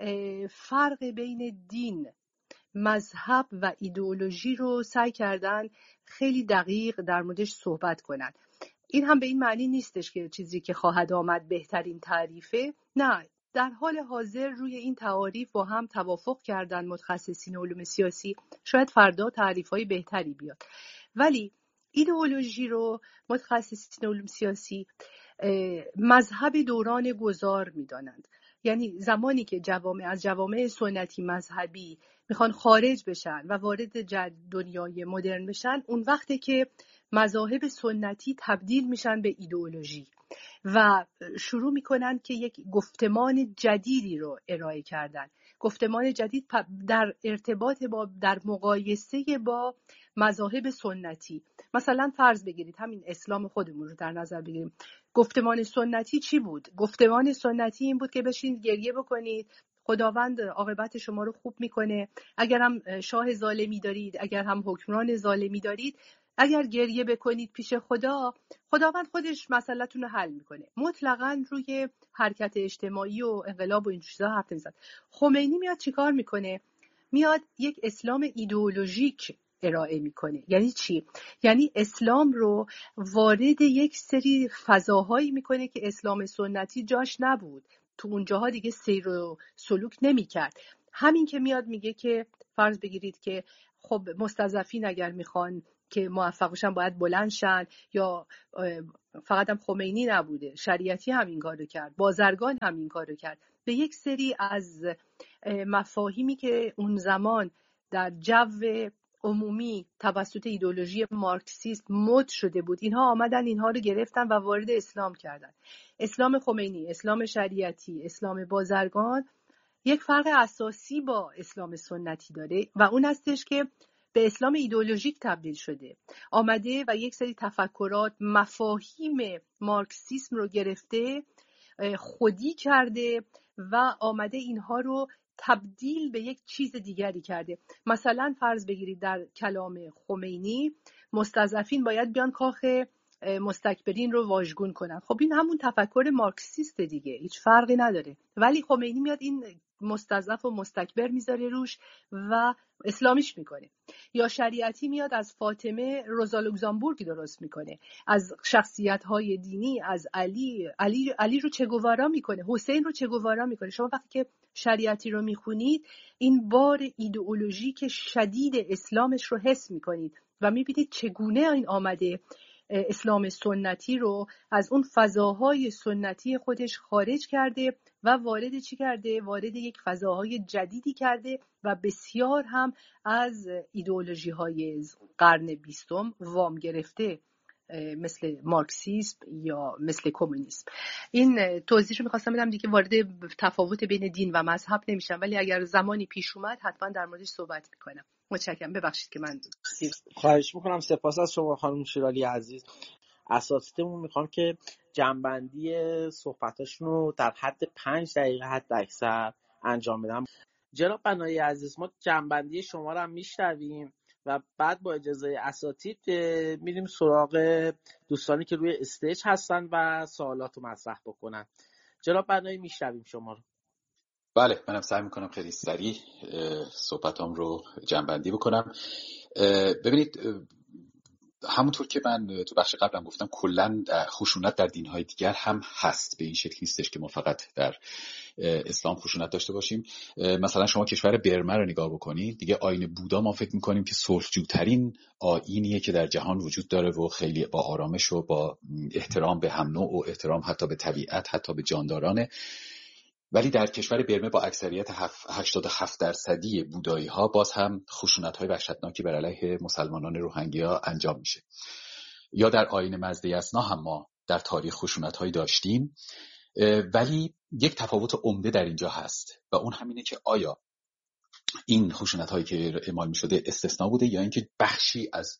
فرق بین دین، مذهب و ایدئولوژی رو سعی کردن خیلی دقیق در موردش صحبت کنن. این هم به این معنی نیستش که چیزی که خواهد آمد بهترین تعریفه، نه، در حال حاضر روی این تعاریف با هم توافق کردن متخصصین علوم سیاسی. شاید فردا تعریف‌های بهتری بیاد، ولی ایدئولوژی رو متخصصین علوم سیاسی مذهب دوران گذار می‌دانند. یعنی زمانی که از جوامع سنتی مذهبی میخوان خارج بشن و وارد دنیای مدرن بشن، اون وقته که مذاهب سنتی تبدیل میشن به ایدئولوژی و شروع میکنن که یک گفتمان جدیدی رو ارائه کردن. گفتمان جدید در ارتباط در مقایسه با مذاهب سنتی. مثلا فرض بگیرید همین اسلام خودمون رو در نظر بگیریم. گفتمان سنتی چی بود؟ گفتمان سنتی این بود که بشین گریه بکنید، خداوند عاقبت شما رو خوب میکنه. اگر هم شاه ظالمی دارید، اگر هم حکمران ظالمی دارید، اگر گریه بکنید پیش خداوند خودش مسئله‌تون رو حل میکنه. مطلقاً روی حرکت اجتماعی و انقلاب و این چیزا حرف نمیزنه. خمینی میاد چیکار میکنه؟ میاد یک اسلام ایدئولوژیک ارائه میکنه. یعنی چی؟ یعنی اسلام رو وارد یک سری فضاهایی میکنه که اسلام سنتی جاش نبود، تو اونجاها دیگه سیر و سلوک نمیکرد. همین که میاد میگه که فرض بگیرید که خب مستضعفین اگر میخوان که موفق بشن باید بلند شن، یا فقط هم خمینی نبوده، شریعتی هم این کارو کرد، بازرگان هم این کارو کرد. به یک سری از مفاهیمی که اون زمان در جو عمومی توسط ایدئولوژی مارکسیسم مد شده بود، اینها آمدن اینها رو گرفتن و وارد اسلام کردن. اسلام خمینی، اسلام شریعتی، اسلام بازرگان یک فرق اساسی با اسلام سنتی داره و اون هستش که به اسلام ایدئولوژیک تبدیل شده، آمده و یک سری تفکرات، مفاهیم مارکسیسم رو گرفته، خودی کرده و آمده اینها رو تبدیل به یک چیز دیگری کرده. مثلا فرض بگیرید در کلام خمینی مستضعفین باید بیان کاخ مستکبرین رو واژگون کنن. خب این همون تفکر مارکسیست دیگه، هیچ فرقی نداره، ولی خمینی میاد این مستضعف و مستکبر میذاره روش و اسلامیش میکنه. یا شریعتی میاد از فاطمه روزا لوکزامبورگ درست میکنه، از شخصیت‌های دینی، از علی رو چگوارا میکنه، حسین رو چگوارا میکنه. شما وقتی که شریعتی رو میخونید این بار ایدئولوژیک شدید اسلامش رو حس میکنید و میبینید چگونه این آمده اسلام سنتی رو از اون فضاهای سنتی خودش خارج کرده و وارد چی کرده؟ وارد یک فضاهای جدیدی کرده و بسیار هم از ایدئولوژی های قرن 20 وام گرفته، مثل مارکسیسم یا مثل کمونیسم. این توضیح رو میخواستم بدم دیگه، وارد تفاوت بین دین و مذهب نمیشم، ولی اگر زمانی پیش اومد حتما در موردش صحبت میکنم. متشکرم، ببخشید که من خواهش میکنم. سپاس از شما خانم شیرالی عزیز. اساتیدمون میخوام که جنبندی صحبتاشون رو در حد 5 دقیقه حد اکثر انجام بدم. جناب بنایی عزیز، ما جنبندی شما رو هم میشنویم و بعد با اجازه اساتید میریم سراغ دوستانی که روی استیج هستن و سوالات رو مطرح بکنن. جناب بنایی میشنویم شما رو. بله، منم سعی میکنم خیلی سریع صحبتام رو جنبندی بکنم. ببینید، همونطور که من تو بخش قبلم گفتم، کلا خشونت در دین‌های دیگر هم هست، به این شکل نیستش که ما فقط در اسلام خشونت داشته باشیم. مثلا شما کشور برما رو نگاه بکنید، دیگه آیین بودا ما فکر میکنیم که صلحجوترین آیینیه که در جهان وجود داره و خیلی با آرامش و با احترام به هم نوع و احترام حتی به طبیعت، حتی به جاندارانه. ولی در کشور برما با اکثریت 87% بودایی ها باز هم خشونت های وحشتناکی بر علیه مسلمانان روهینگیا انجام میشه. یا در آیین مزدیسنا هم ما در تاریخ خشونت هایی داشتیم، ولی یک تفاوت عمده در اینجا هست و اون همینه که آیا این خشونت هایی که اعمال میشده استثناء بوده یا اینکه بخشی از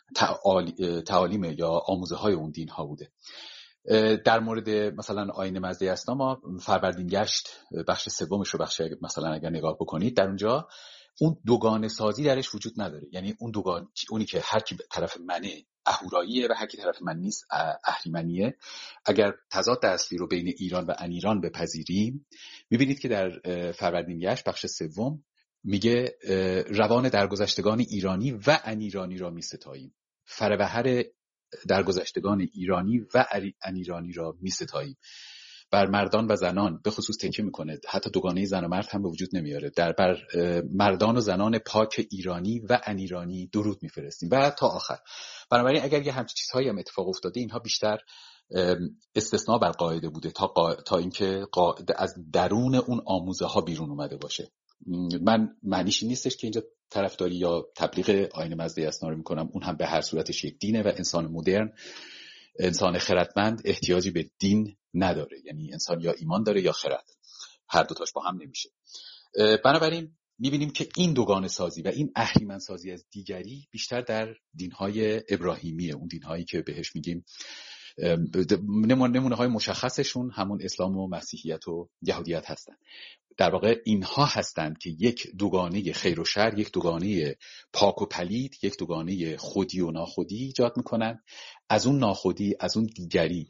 تعالیم یا آموزه های اون دین ها بوده. در مورد مثلا آیین مزدیسنا ما فروردینگشت بخش سومش رو مثلا اگر نگاه بکنید، در اونجا اون دوگانه سازی درش وجود نداره. یعنی اونی که هر کی طرف منه اهوراییه و هر کی طرف من نیست اهریمنیه. اگر تضاد اصلی رو بین ایران و انیران بپذیریم، میبینید که در فروردینگشت بخش سوم میگه روان درگذشتگان ایرانی و انیرانی را میستاییم، فروهر درگذشتگان ایرانی و انیرانی را میستاییم. بر مردان و زنان به خصوص تکیه میکنه، حتی دوگانه زن و مرد هم به وجود نمیاره. بر مردان و زنان پاک ایرانی و انیرانی درود میفرستیم و تا آخر. بنابراین اگر یه همچین چیزهایی هم اتفاق افتاده، اینها بیشتر استثناء بر قاعده بوده تا اینکه از درون اون آموزه ها بیرون اومده باشه. من معنیش نیستش که اینجا طرفداری یا تبلیغ آیین مزدیسنا رو میکنم، اون هم به هر صورتش یک دینه و انسان مدرن، انسان خردمند احتیاجی به دین نداره. یعنی انسان یا ایمان داره یا خرد، هر دوتاش با هم نمیشه. بنابراین میبینیم که این دوگانه سازی و این اهریمن سازی از دیگری بیشتر در دینهای ابراهیمیه، اون دینهایی که بهش میگیم نمونه های مشخصشون همون اسلام و مسیحیت و یهودیت هستن. در واقع اینها هستند که یک دوگانه خیر و شر، یک دوگانه پاک و پلید، یک دوگانه خودی و ناخودی ایجاد میکنن. از اون ناخودی، از اون دیگری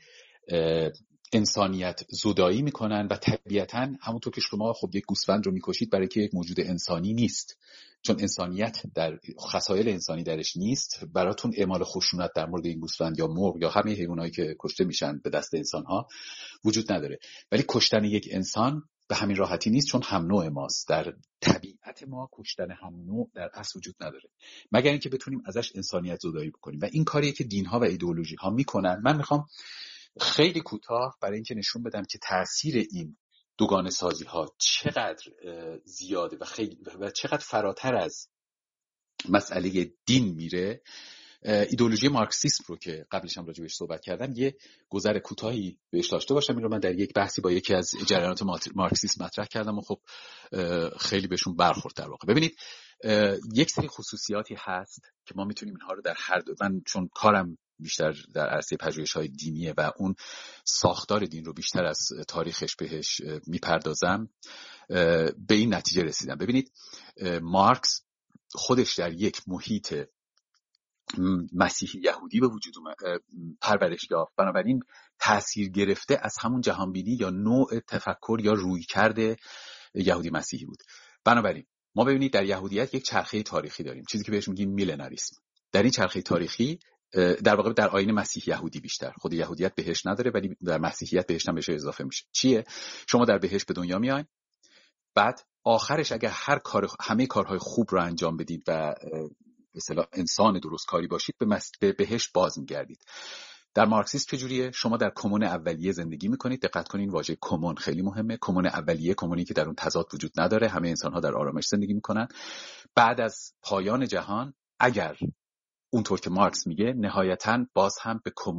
انسانیت زدایی میکنن و طبیعتاً همونطور که شما خب یک گوسفند رو میکشید برای که یک موجود انسانی نیست، چون انسانیت در خصایل انسانی درش نیست، براتون اعمال خشونت در مورد این گوسفند یا مرغ یا همه حیوانایی که کشته میشن به دست انسانها وجود نداره. ولی کشتن یک انسان به همین راحتی نیست، چون هم نوع ماست. در طبیعت ما کشتن هم نوع در اصل وجود نداره، مگر اینکه بتونیم ازش انسانیت زدایی بکنیم و این کاریه که دین‌ها و ایدئولوژی‌ها میکنن. من میخوام خیلی کوتاه برای اینکه نشون بدم که تأثیر این دوگانه سازی ها چقدر زیاده و چقدر فراتر از مسئله دین میره، ایدئولوژی مارکسیسم رو که قبلش هم راجع بهش صحبت کردم یه گذر کوتاهی بهش داشته باشم. این رو من در یک بحثی با یکی از جریانات مارکسیسم مطرح کردم و خب خیلی بهشون برخورد در واقع. ببینید یک سری خصوصیاتی هست که ما میتونیم اینها رو در هر دو، من چون کارم بیشتر در عرصه پژوهش‌های دینیه و اون ساختار دین رو بیشتر از تاریخش بهش میپردازم، به این نتیجه رسیدم. ببینید مارکس خودش در یک محیط مسیحی یهودی به وجود پرورش یافت، بنابراین تأثیر گرفته از همون جهانبینی یا نوع تفکر یا رویکرد یهودی مسیحی بود. بنابراین ما ببینید در یهودیت یک چرخه تاریخی داریم، چیزی که بهش میگیم میلناریسم. در این چرخه تاریخی در واقع در آیین مسیح یهودی بیشتر، خود یهودیت بهشت نداره ولی در مسیحیت بهشت هم بهش اضافه میشه. چیه؟ شما در بهشت به دنیا میاین، بعد آخرش اگر همه کارهای خوب رو انجام بدید و به اصطلاح انسان درست کاری باشید به بهشت باز میگردید. در مارکسیسم چجوریه؟ شما در کمون اولیه زندگی میکنید. دقت کنین واژه کمون خیلی مهمه. کمون اولیه کمونی که در اون تضاد وجود نداره، همه انسان‌ها در آرامش زندگی میکنن. بعد از پایان جهان اگر اونطور که مارکس میگه نهایتاً باز هم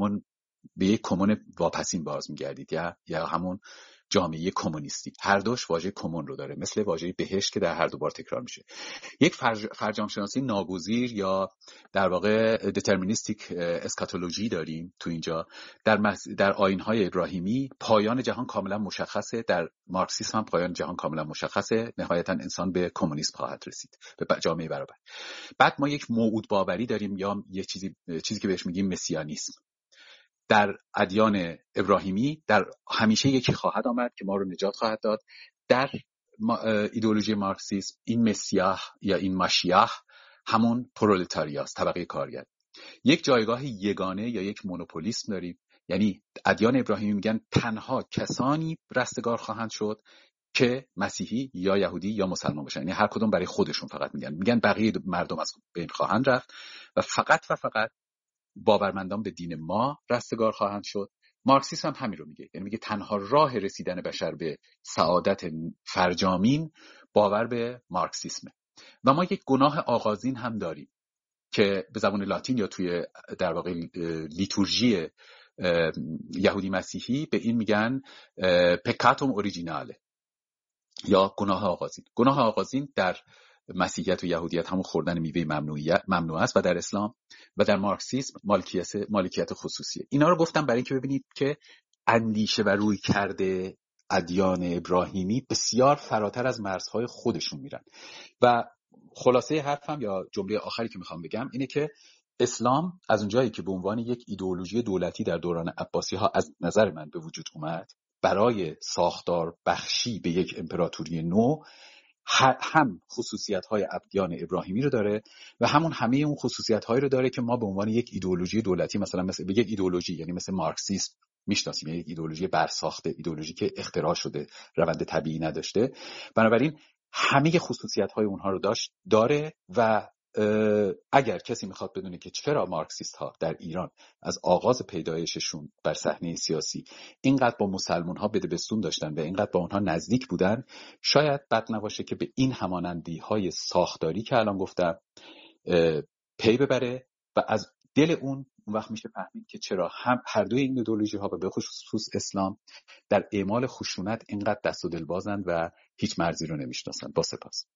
به یک کمون واپسین باز میگردید یا همون جامعه کمونیستی. هر دوش واژه کمون رو داره، مثل واژه بهشت که در هر دو بار تکرار میشه. یک فرجام شناسی ناگزیر یا در واقع دترمینیستیک اسکاتولوژی داریم تو اینجا. در آیین‌های ابراهیمی پایان جهان کاملا مشخصه، در مارکسیسم هم پایان جهان کاملا مشخصه، نهایتا انسان به کمونیسم خواهد رسید، به جامعه برابر. بعد ما یک موعود باوری داریم یا یه چیزی که بهش میگیم مسیانیسم. در ادیان ابراهیمی در همیشه یکی خواهد آمد که ما رو نجات خواهد داد. در ایدئولوژی مارکسیسم این مسیح یا این مشیح همون پرولتاریاست، طبقه کارگر. یک جایگاه یگانه یا یک مونوپولیسم داریم، یعنی ادیان ابراهیمی میگن تنها کسانی رستگار خواهند شد که مسیحی یا یهودی یا مسلمان باشن، یعنی هر کدوم برای خودشون فقط میگن بقیه مردم از بین خواهند رفت و فقط باورمندان به دین ما رستگار خواهند شد. مارکسیسم هم همین رو میگه، یعنی میگه تنها راه رسیدن بشر به سعادت فرجامین باور به مارکسیسمه. و ما یک گناه آغازین هم داریم که به زبان لاتین یا توی در واقع لیتورژی یهودی مسیحی به این میگن پکاتوم اوریجیناله یا گناه آغازین. گناه آغازین در مسیحیت و یهودیت همون خوردن میوه ممنوع است و در اسلام و در مارکسیسم مالکیت خصوصیه. اینا رو گفتم برای اینکه ببینید که اندیشه و روی کرده ادیان ابراهیمی بسیار فراتر از مرزهای خودشون میرن. و خلاصه حرفم یا جمله آخری که میخوام بگم اینه که اسلام از اونجایی که به عنوان یک ایدئولوژی دولتی در دوران عباسی ها از نظر من به وجود اومد برای ساختار بخشی به یک امپراتوری نو، هم خصوصیت‌های ادیان ابراهیمی رو داره و همه اون خصوصیت‌هایی رو داره که ما به عنوان یک ایدئولوژی دولتی مثلا مثل یک ایدئولوژی یعنی مثل مارکسیسم میشناسیم، یعنی یک ایدئولوژی برساخته، ایدئولوژی که اختراع شده، روند طبیعی نداشته. بنابراین همه خصوصیت‌های اونها رو داره و اگر کسی میخواد بدونه که چرا مارکسیست ها در ایران از آغاز پیدایششون بر صحنه سیاسی اینقدر با مسلمان ها بدبستون داشتن و اینقدر با اونها نزدیک بودن، شاید بد نباشه که به این همانندی های ساختاری که الان گفتم پی ببره و از دل اون وقت میشه فهمید که چرا هر دوی این ایدئولوژی ها و به خصوص اسلام در اعمال خشونت اینقدر دست و دل بازند و هیچ مرزی رو نمیشناسن. با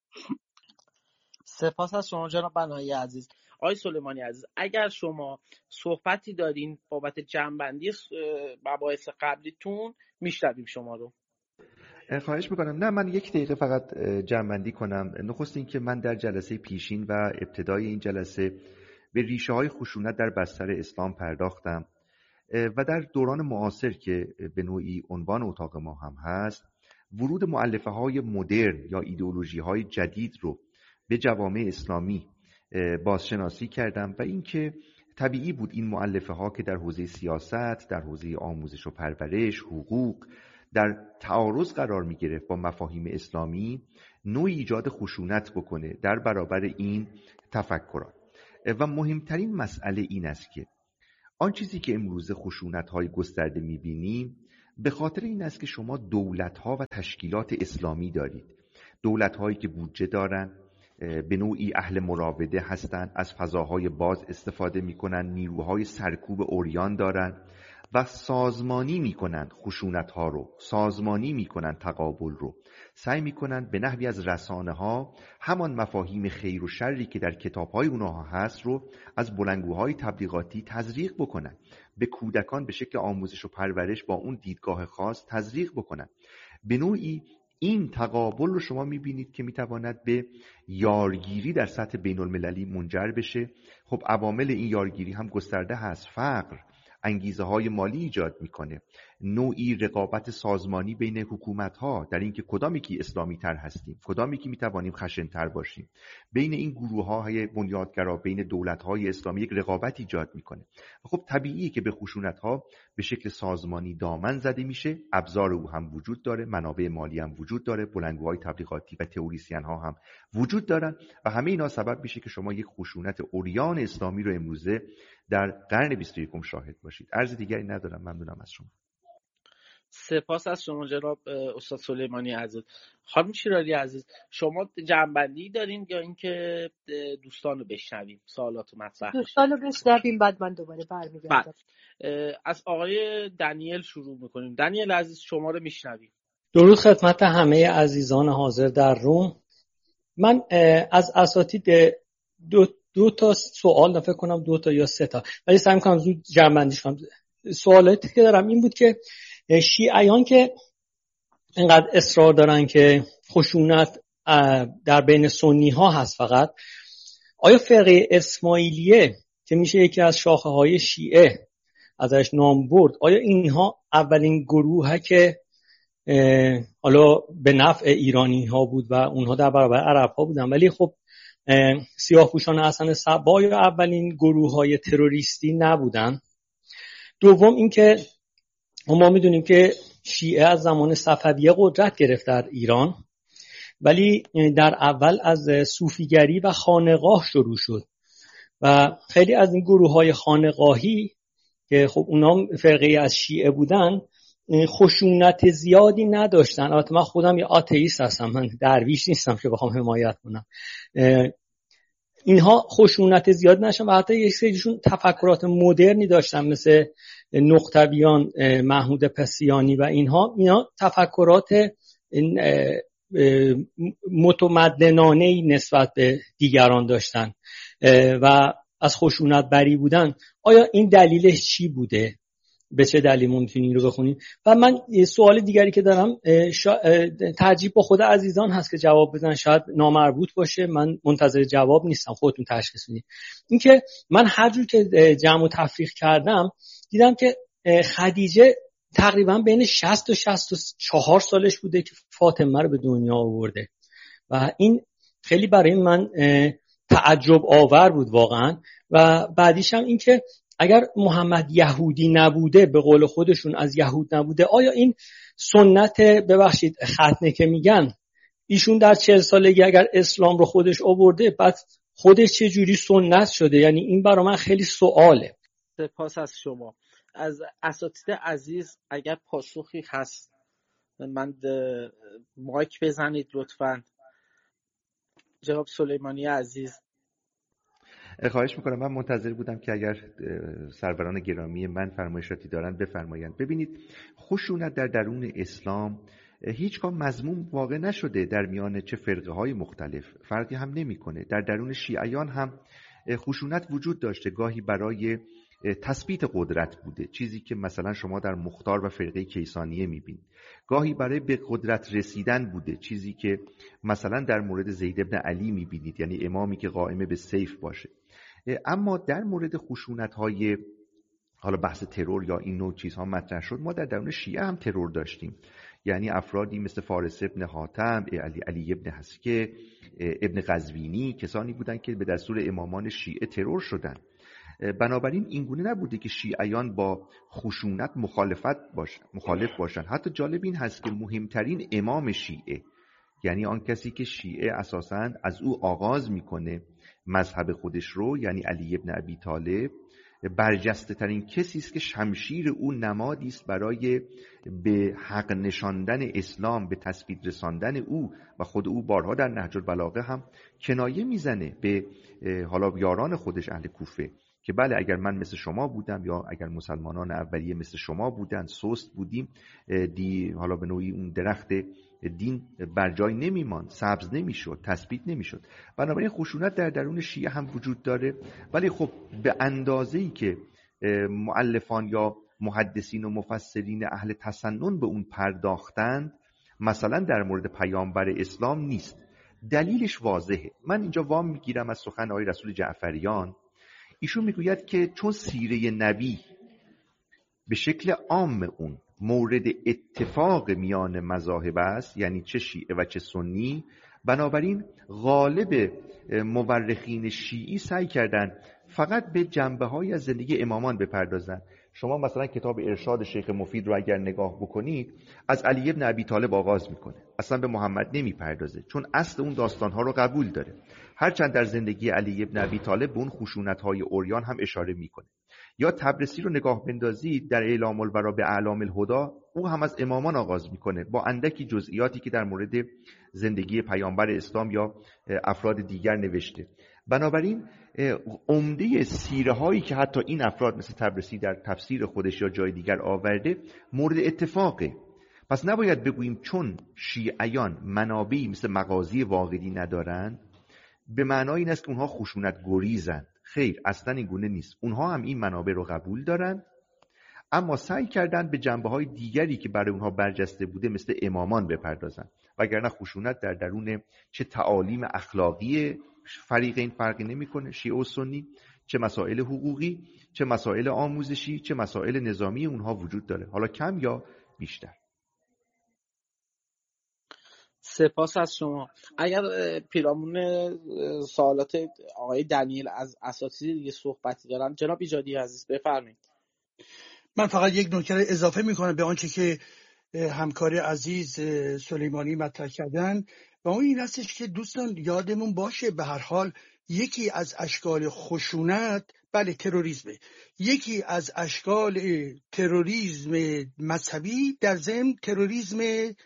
سپاس از شما جناب بنایی عزیز. آقای سلیمانی عزیز، اگر شما صحبتی دارین بابت جمع‌بندی مباحث قبلیتون میشنویم شما رو. خواهش میکنم. نه، من یک دقیقه فقط جمع‌بندی کنم. نخست این که من در جلسه پیشین و ابتدای این جلسه به ریشه های خشونت در بستر اسلام پرداختم و در دوران معاصر که به نوعی عنوان اتاق ما هم هست، ورود مؤلفه های مدرن یا ایدئولوژی های جدید رو به جوامع اسلامی بازشناسی کردم و اینکه طبیعی بود این مؤلفه ها که در حوزه سیاست، در حوزه آموزش و پرورش، حقوق، در تعارض قرار میگرفت با مفاهیم اسلامی، نوعی ایجاد خشونت بکنه در برابر این تفکرات. و مهمترین مسئله این است که آن چیزی که امروز خشونت‌های گسترده می‌بینیم به خاطر این است که شما دولت‌ها و تشکیلات اسلامی دارید، دولت‌هایی که بودجه دارن، به نوعی اهل مراوده هستند، از فضاهای باز استفاده می‌کنن، نیروهای سرکوب عریان دارن و سازمانی می‌کنن خشونت‌ها رو، سازمانی می‌کنن تقابل رو، سعی می‌کنن به نحوی از رسانه‌ها همان مفاهیم خیر و شری که در کتاب‌های اونها هست رو از بلندگوهای تبلیغاتی تزریق بکنن، به کودکان به شکل آموزش و پرورش با اون دیدگاه خاص تزریق بکنن. به نوعی این تقابل رو شما می‌بینید که می‌تواند به یارگیری در سطح بین‌المللی منجر بشه. خب عوامل این یارگیری هم گسترده هست. فقر انگیزه های مالی ایجاد میکنه، نوعی رقابت سازمانی بین حکومت ها در اینکه کدامی که اسلامی تر هستیم، کدامی که میتوانیم خشن تر باشیم، بین این گروه های بنیادگرا، بین دولت های اسلامی یک رقابت ایجاد میکنه. خب طبیعیه که به خشونت ها به شکل سازمانی دامن زده میشه. ابزار او هم وجود داره، منابع مالی هم وجود داره، بلندگوهای تبلیغاتی و تئوریسین ها هم وجود دارن و همه اینا سبب میشه که شما یک خشونت عریان اسلامی رو امروزه در قرن 21 شاهد باشید. عرض دیگری ندارم. ممنونم از شما. سپاس از شما جناب استاد سلیمانی عزیز. خانم شیرازی عزیز، شما جنبندی دارین یا اینکه دوستان رو بشنویم سوالات مطرح بشه؟ دوستان رو بشنویم بعد من دوباره برمیگردم. از آقای دنیل شروع میکنیم. دنیل عزیز شما رو میشنویم. درود خدمت همه عزیزان حاضر در روم. من از اساتید دو تا سوال فکر کنم، 2 تا یا 3 تا، ولی سعی می‌کنم زود جمع‌بندیش کنم. سوالاتی که دارم این بود که شیعیان که اینقدر اصرار دارن که خشونت در بین سنی ها هست فقط، آیا فرقه اسماعیلیه که میشه یکی از شاخه های شیعه ازش نام برد، آیا اینها اولین گروهه که حالا به نفع ایرانی ها بود و اونها در برابر عرب ها بودن، ولی خب سیاه‌پوشان حسن صبا یا اولین گروه‌های تروریستی نبودن؟ دوم اینکه ما میدونیم که شیعه از زمان صفویه قدرت گرفت در ایران، ولی در اول از صوفیگری و خانقاه شروع شد و خیلی از این گروه‌های خانقاهی که خب اونا فرقه از شیعه بودن خشونت زیادی نداشتن. البته من خودم یه آتئیست هستم، من درویش نیستم که بخوام حمایت کنم. اینها خشونت زیاد نشن و حتی یک سریشون تفکرات مدرنی داشتن، مثل نقطبیان، محمود پسیانی و اینا تفکرات متمدنانه‌ای نسبت به دیگران داشتن و از خشونت بری بودن. آیا این دلیلش چی بوده؟ به چه دلیل میتونین رو بخونین؟ و من سوال دیگری که دارم ترجیح با خود عزیزان هست که جواب بدن، شاید نامربوط باشه، من منتظر جواب نیستم، خودتون تشخیص بدین. این که من هر جور که جمع و تفریق کردم دیدم که خدیجه تقریبا بین 60 و 64 سالش بوده که فاطمه رو به دنیا آورده و این خیلی برای من تعجب آور بود واقعا. و بعدیش هم این که اگر محمد یهودی نبوده، به قول خودشون از یهود نبوده، آیا این سنت، ببخشید ختنه که میگن، ایشون در 40 سالگی اگر اسلام رو خودش آورده، بعد خودش چه جوری سنت شده؟ یعنی این برای من خیلی سواله. سپاس از شما. از اساتید عزیز اگر پاسخی هست من مایک بزنید لطفاً. جناب سلیمانی عزیز. خواهش میکنم. من منتظر بودم که اگر سروران گرامی من فرمایشاتی دارن بفرمایند. ببینید، خشونت در درون اسلام هیچگاه مذموم واقع نشده در میان چه فرقه های مختلف، فرقی هم نمیکنه. در درون شیعیان هم خشونت وجود داشته، گاهی برای تثبیت قدرت بوده، چیزی که مثلا شما در مختار و فرقه کیسانیه میبینید. گاهی برای به قدرت رسیدن بوده، چیزی که مثلا در مورد زید ابن علی میبینید، یعنی امامی که قائم به سیف باشه. اما در مورد خشونت‌های حالا بحث ترور یا این نوع چیزها مطرح شد، ما در درون شیعه هم ترور داشتیم، یعنی افرادی مثل فارس ابن حاتم، علی ابن حسکه، ابن قزوینی، کسانی بودند که به دستور امامان شیعه ترور شدند. بنابراین اینگونه نبوده که شیعیان با خشونت مخالف باشن. حتی جالب این هست که مهمترین امام شیعه، یعنی آن کسی که شیعه اساساً از او آغاز میکنه مذهب خودش رو، یعنی علی ابن ابی طالب، برجسته ترین کسی است که شمشیر او نمادی است برای به حق نشاندن اسلام، به تثبیت رساندن او، و خود او بارها در نهج البلاغه هم کنایه میزنه به حالا یاران خودش اهل کوفه که بله اگر من مثل شما بودم یا اگر مسلمانان اولیه مثل شما بودن سست بودیم، حالا به نوعی اون درخت دین بر جای نمیمان، سبز نمیشد، تثبیت نمیشد. بنابراین خشونت در درون شیعه هم وجود داره، ولی خب به اندازه‌ای که مؤلفان یا محدثین و مفسرین اهل تسنن به اون پرداختند مثلا در مورد پیامبر اسلام نیست. دلیلش واضحه. من اینجا وام میگیرم از سخن آقای رسول جعفریان. ایشون میگوید که چون سیره نبی به شکل عام اون مورد اتفاق میان مذاهب است، یعنی چه شیعه و چه سنی، بنابراین غالب مورخین شیعی سعی کردن فقط به جنبه‌های از زندگی امامان بپردازن. شما مثلا کتاب ارشاد شیخ مفید رو اگر نگاه بکنید، از علی ابن ابی طالب آغاز میکنه، اصلا به محمد نمیپردازه، چون اصل اون داستانها رو قبول داره، هرچند در زندگی علی ابن ابی طالب به اون خشونت‌های عریان هم اشاره میکنه. یا تبرسی رو نگاه بندازید در اعلام الورا به اعلام الهدی، او هم از امامان آغاز میکنه با اندکی جزئیاتی که در مورد زندگی پیامبر اسلام یا افراد دیگر نوشته. بنابراین عمده سیره هایی که حتی این افراد مثل تبرسی در تفسیر خودش یا جای دیگر آورده مورد اتفاقه. پس نباید بگوییم چون شیعیان منابعی مثل مغازی واقدی ندارن به معنای این است که اونها خشونت گریزن. خیر، اصلا این گونه نیست. اونها هم این منابع رو قبول دارن، اما سعی کردن به جنبه‌های دیگری که برای اونها برجسته بوده مثل امامان بپردازن، وگرنه خشونت در درون چه تعالیم اخلاقی فریقین فرقی نمی‌کنه، شیعه و سنی، چه مسائل حقوقی، چه مسائل آموزشی، چه مسائل نظامی اونها وجود داره، حالا کم یا بیشتر. سپاس از شما. اگر پیرامون سوالات آقای دنیل از اساتید دیگه صحبتی دارن، جناب ایجادی عزیز بفرمایید. من فقط یک نکته اضافه میکنم به آنچه که همکار عزیز سلیمانی مطرح کردن، و اون این هستش که دوستان یادمون باشه به هر حال یکی از اشکال خشونت بله تروریسمه، یکی از اشکال تروریسم مذهبی در ضمن تروریسم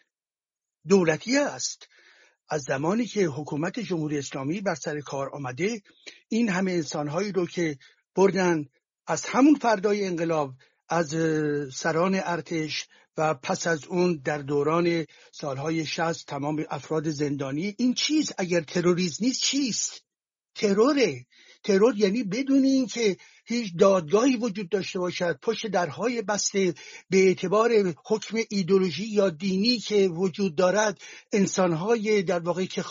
دولتی است. از زمانی که حکومت جمهوری اسلامی بر سر کار آمده، این همه انسانهایی رو که بردن از همون فردای انقلاب از سران ارتش و پس از اون در دوران سالهای 60 تمام افراد زندانی، این چیز اگر تروریسم نیست چیست؟ تروره. ترور یعنی بدون این که هیچ دادگاهی وجود داشته باشد، پشت درهای بسته به اعتبار حکم ایدئولوژی یا دینی که وجود دارد، انسانهای در واقع که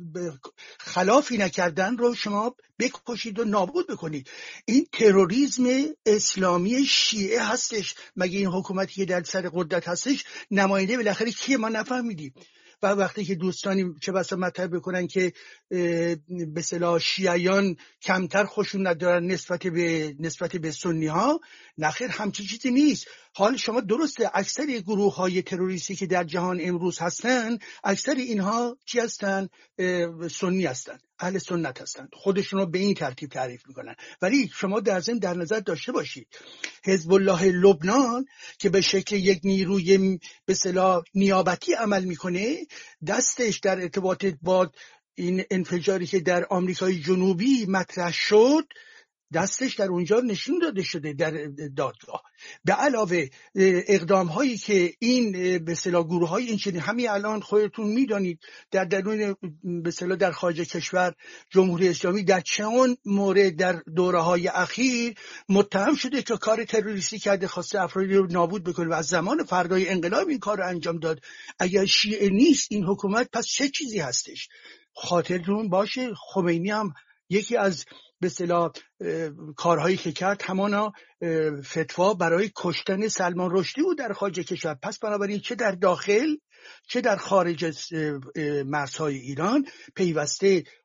خلافی نکردن رو شما بکشید و نابود بکنید. این تروریسم اسلامی شیعه هستش. مگه این حکومتی که در سر قدرت هستش نماینده بالاخره کیه؟ ما نفهمیدیم. و وقتی که دوستانی چه بسا مطرح بکنن که به اصطلاح شیعیان کمتر خشونت دارن نسبت به سنی ها، نخیر همچین چیزی نیست. حال شما درسته اکثر گروه های تروریستی که در جهان امروز هستن، اکثر اینها چی هستن؟ سنی هستن، اهل سنت هستن، خودشون رو به این ترتیب تعریف میکنن. ولی شما در ضمن در نظر داشته باشید حزب الله لبنان که به شکل یک نیروی به اصطلاح نیابتی عمل میکنه، دستش در ارتباط با این انفجاری که در آمریکای جنوبی مطرح شد، دستش در اونجا نشون داده شده در دادگاه. به علاوه اقدام هایی که این به اصطلاح گروه های این چنین همین الان خودتون میدانید در درون به اصطلاح در خارج کشور جمهوری اسلامی در چند مورد در دوره های اخیر متهم شده که کار تروریستی کرده، خواسته افرادی رو نابود بکنه و از زمان فردای انقلاب این کار رو انجام داد. اگر شیعه نیست این حکومت پس چه چیزی هستش؟ خاطرتون باشه خمینی هم یکی از به اصطلاح کارهایی که کرد همانا فتوا برای کشتن سلمان رشدی بود در خارج کشور. پس بنابراین چه در داخل چه در خارج مرزهای ایران پیوسته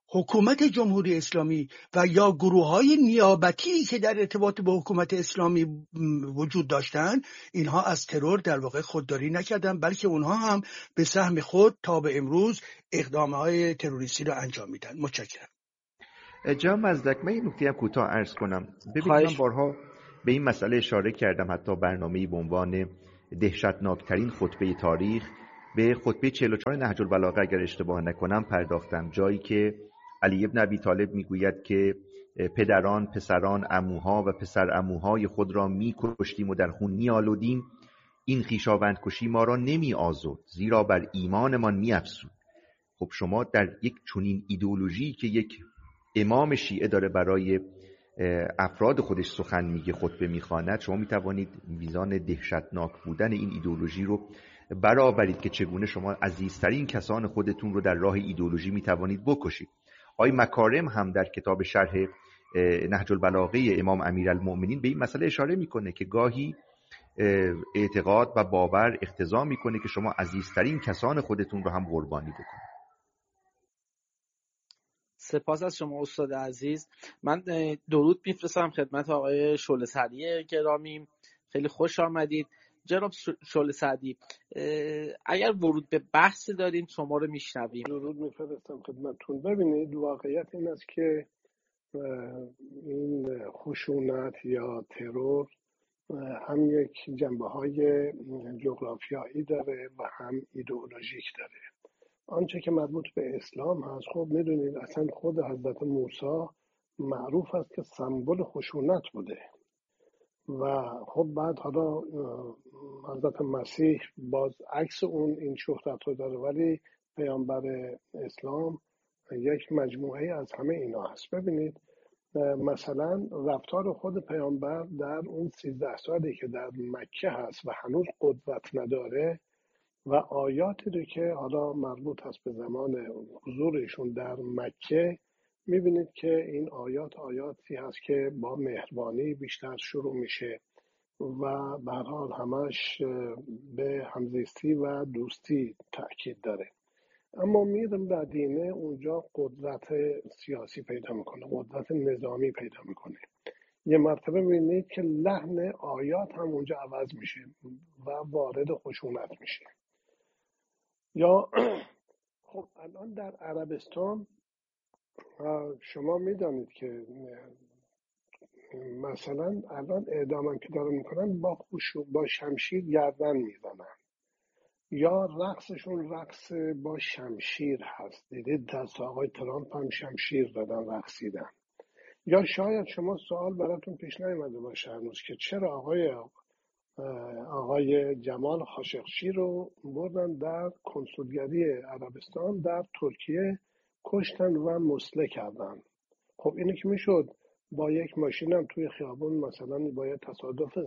حکومت جمهوری اسلامی و یا گروه‌های نیابتی که در ارتباط با حکومت اسلامی وجود داشتند، اینها از ترور در واقع خودداری نکردند، بلکه اونها هم به سهم خود تا به امروز اقدامهای تروریستی را انجام میدن. متشکرم. جناب مزدک، من این نکته هم کوتاه عرض کنم. ببینید، من بارها به این مسئله اشاره کردم، حتی برنامه‌ای به عنوان دهشتناکترین خطبه تاریخ به خطبه 44 نهج البلاغه اگر اشتباه نکنم پرداختم، جایی که علی ابن ابی طالب میگوید که پدران، پسران، عموها و پسر عموهای خود را میکشتیم و در خون میآلودیم، این خویشاوند کشی ما را نمی آزرد، زیرا بر ایمانمان میافزود. خب شما در یک چنین ایدئولوژی که یک امام شیعه داره برای افراد خودش سخن میگه، خطبه میخواند، شما میتوانید میزان دهشتناک بودن این ایدئولوژی رو برآورید که چگونه شما عزیزترین کسان خودتون رو در راه ایدئولوژی میتوانید بکشید. آقای مکارم هم در کتاب شرح نهج البلاغه امام امیرالمؤمنین به این مسئله اشاره میکنه که گاهی اعتقاد و باور اقتضا میکنه که شما عزیزترین کسان خودتون رو هم قربانی بکنید. سپاس از شما استاد عزیز. من درود میفرستم خدمت آقای شعله سعدی گرامی. خیلی خوش آمدید جناب شعله سعدی. اگر ورود به بحثی دارین شما رو میشنویم. درود میفرستم خدمتتون. ببینید، واقعیت این است که این خشونت یا ترور هم یک جنبه‌های جغرافیایی داره و هم ایدئولوژیک داره. آنچه که مربوط به اسلام هست، خب میدونید اصلا خود حضرت موسی معروف است که سمبل خشونت بوده و خب بعد حالا حضرت مسیح باز عکس اون این شهرت رو داره، ولی پیامبر اسلام یک مجموعه از همه اینا هست. ببینید مثلا رفتار خود پیامبر در اون 13 سالی که در مکه هست و هنوز قدرت نداره و آیاتی رو که حالا مربوط هست به زمان حضورشون در مکه، میبینید که این آیاتی هست که با مهربانی بیشتر شروع میشه و به هر حال همش به همزیستی و دوستی تأکید داره. اما میره مدینه، اونجا قدرت سیاسی پیدا میکنه، قدرت نظامی پیدا میکنه. یه مرتبه میبینید که لحن آیات هم اونجا عوض میشه و وارد خشونت میشه. یا خب الان در عربستان شما میدانید که مثلا الان اعدام که دارن میکنن با شمشیر گردن میزنن، یا رقصشون رقص با شمشیر هست. دیدید دست آقای ترامپ هم شمشیر دادن رقصیدن. یا شاید شما سوال براتون پیش نیامده باشه هنوز که چرا آقای جمال خاشقچی رو بردن در کنسولگری عربستان در ترکیه کشتن و مسله کردن. خب اینه که میشد با یک ماشین هم توی خیابون مثلا با یک تصادف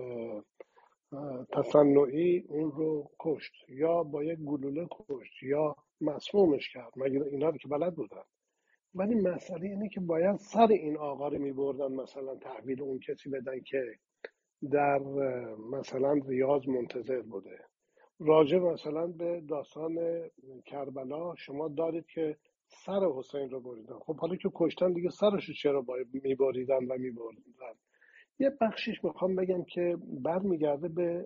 تصنعی اون رو کشت، یا با یک گلوله کشت، یا مسمومش کرد، مگر اینا رو که بلد بودن. ولی مسئله اینه که باید سر این آقا رو میبردن مثلا تحویل اون کسی بدن که در مثلا ریاض منتظر بوده. راجع مثلا به داستان کربلا شما دارید که سر حسین رو بریدن. خب حالا که کشتن دیگه سرشو چرا میبریدن و میبریدن؟ یه بخشش میخوام بگم که برمیگرده به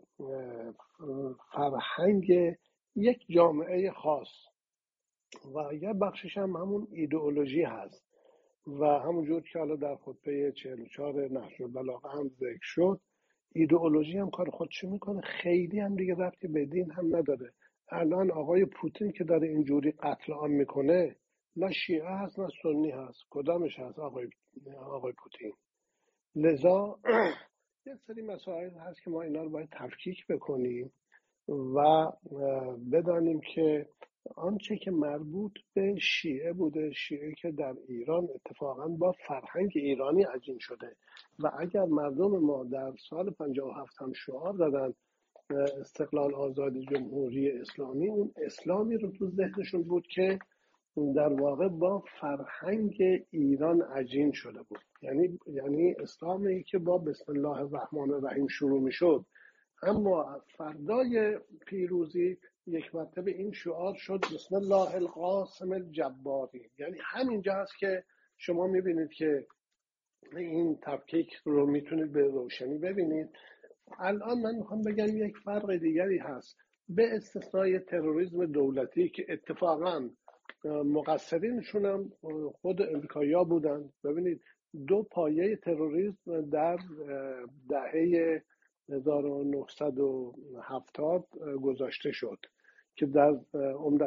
فرهنگ یک جامعه خاص و یه بخشش هم همون ایدئولوژی هست و همونجور که حالا در خطبه 44 نهج البلاغه هم ذکر شد، ایدئولوژی هم کار خودشو میکنه، خیلی هم دیگه ربطی به دین هم نداره. الان آقای پوتین که داره اینجوری قتل عام میکنه، نه شیعه هست نه سنی هست، کدامش هست آقای پوتین؟ لذا یه سری مسائل هست که ما اینا رو باید تفکیک بکنیم و بدانیم که آنچه که مربوط به شیعه بوده، شیعه که در ایران اتفاقا با فرهنگ ایرانی عجین شده و اگر مردم ما در سال 57 هم شعار دادن استقلال آزادی جمهوری اسلامی، اون اسلامی رو تو ذهنشون بود که در واقع با فرهنگ ایران عجین شده بود. یعنی اسلامی که با بسم الله الرحمن الرحیم شروع می شد، اما فردای پیروزی یک مرتبه این شعار شد بسم الله القاسم الجباری. یعنی همینجا هست که شما میبینید که این تفکیک رو میتونید به روشنی ببینید. الان من میخوام بگم یک فرق دیگری هست، به استثنای تروریسم دولتی که اتفاقا مقصرینشون هم خود امریکایی‌ها بودن. ببینید دو پایه تروریسم در دهه 1970 گذاشته شد که در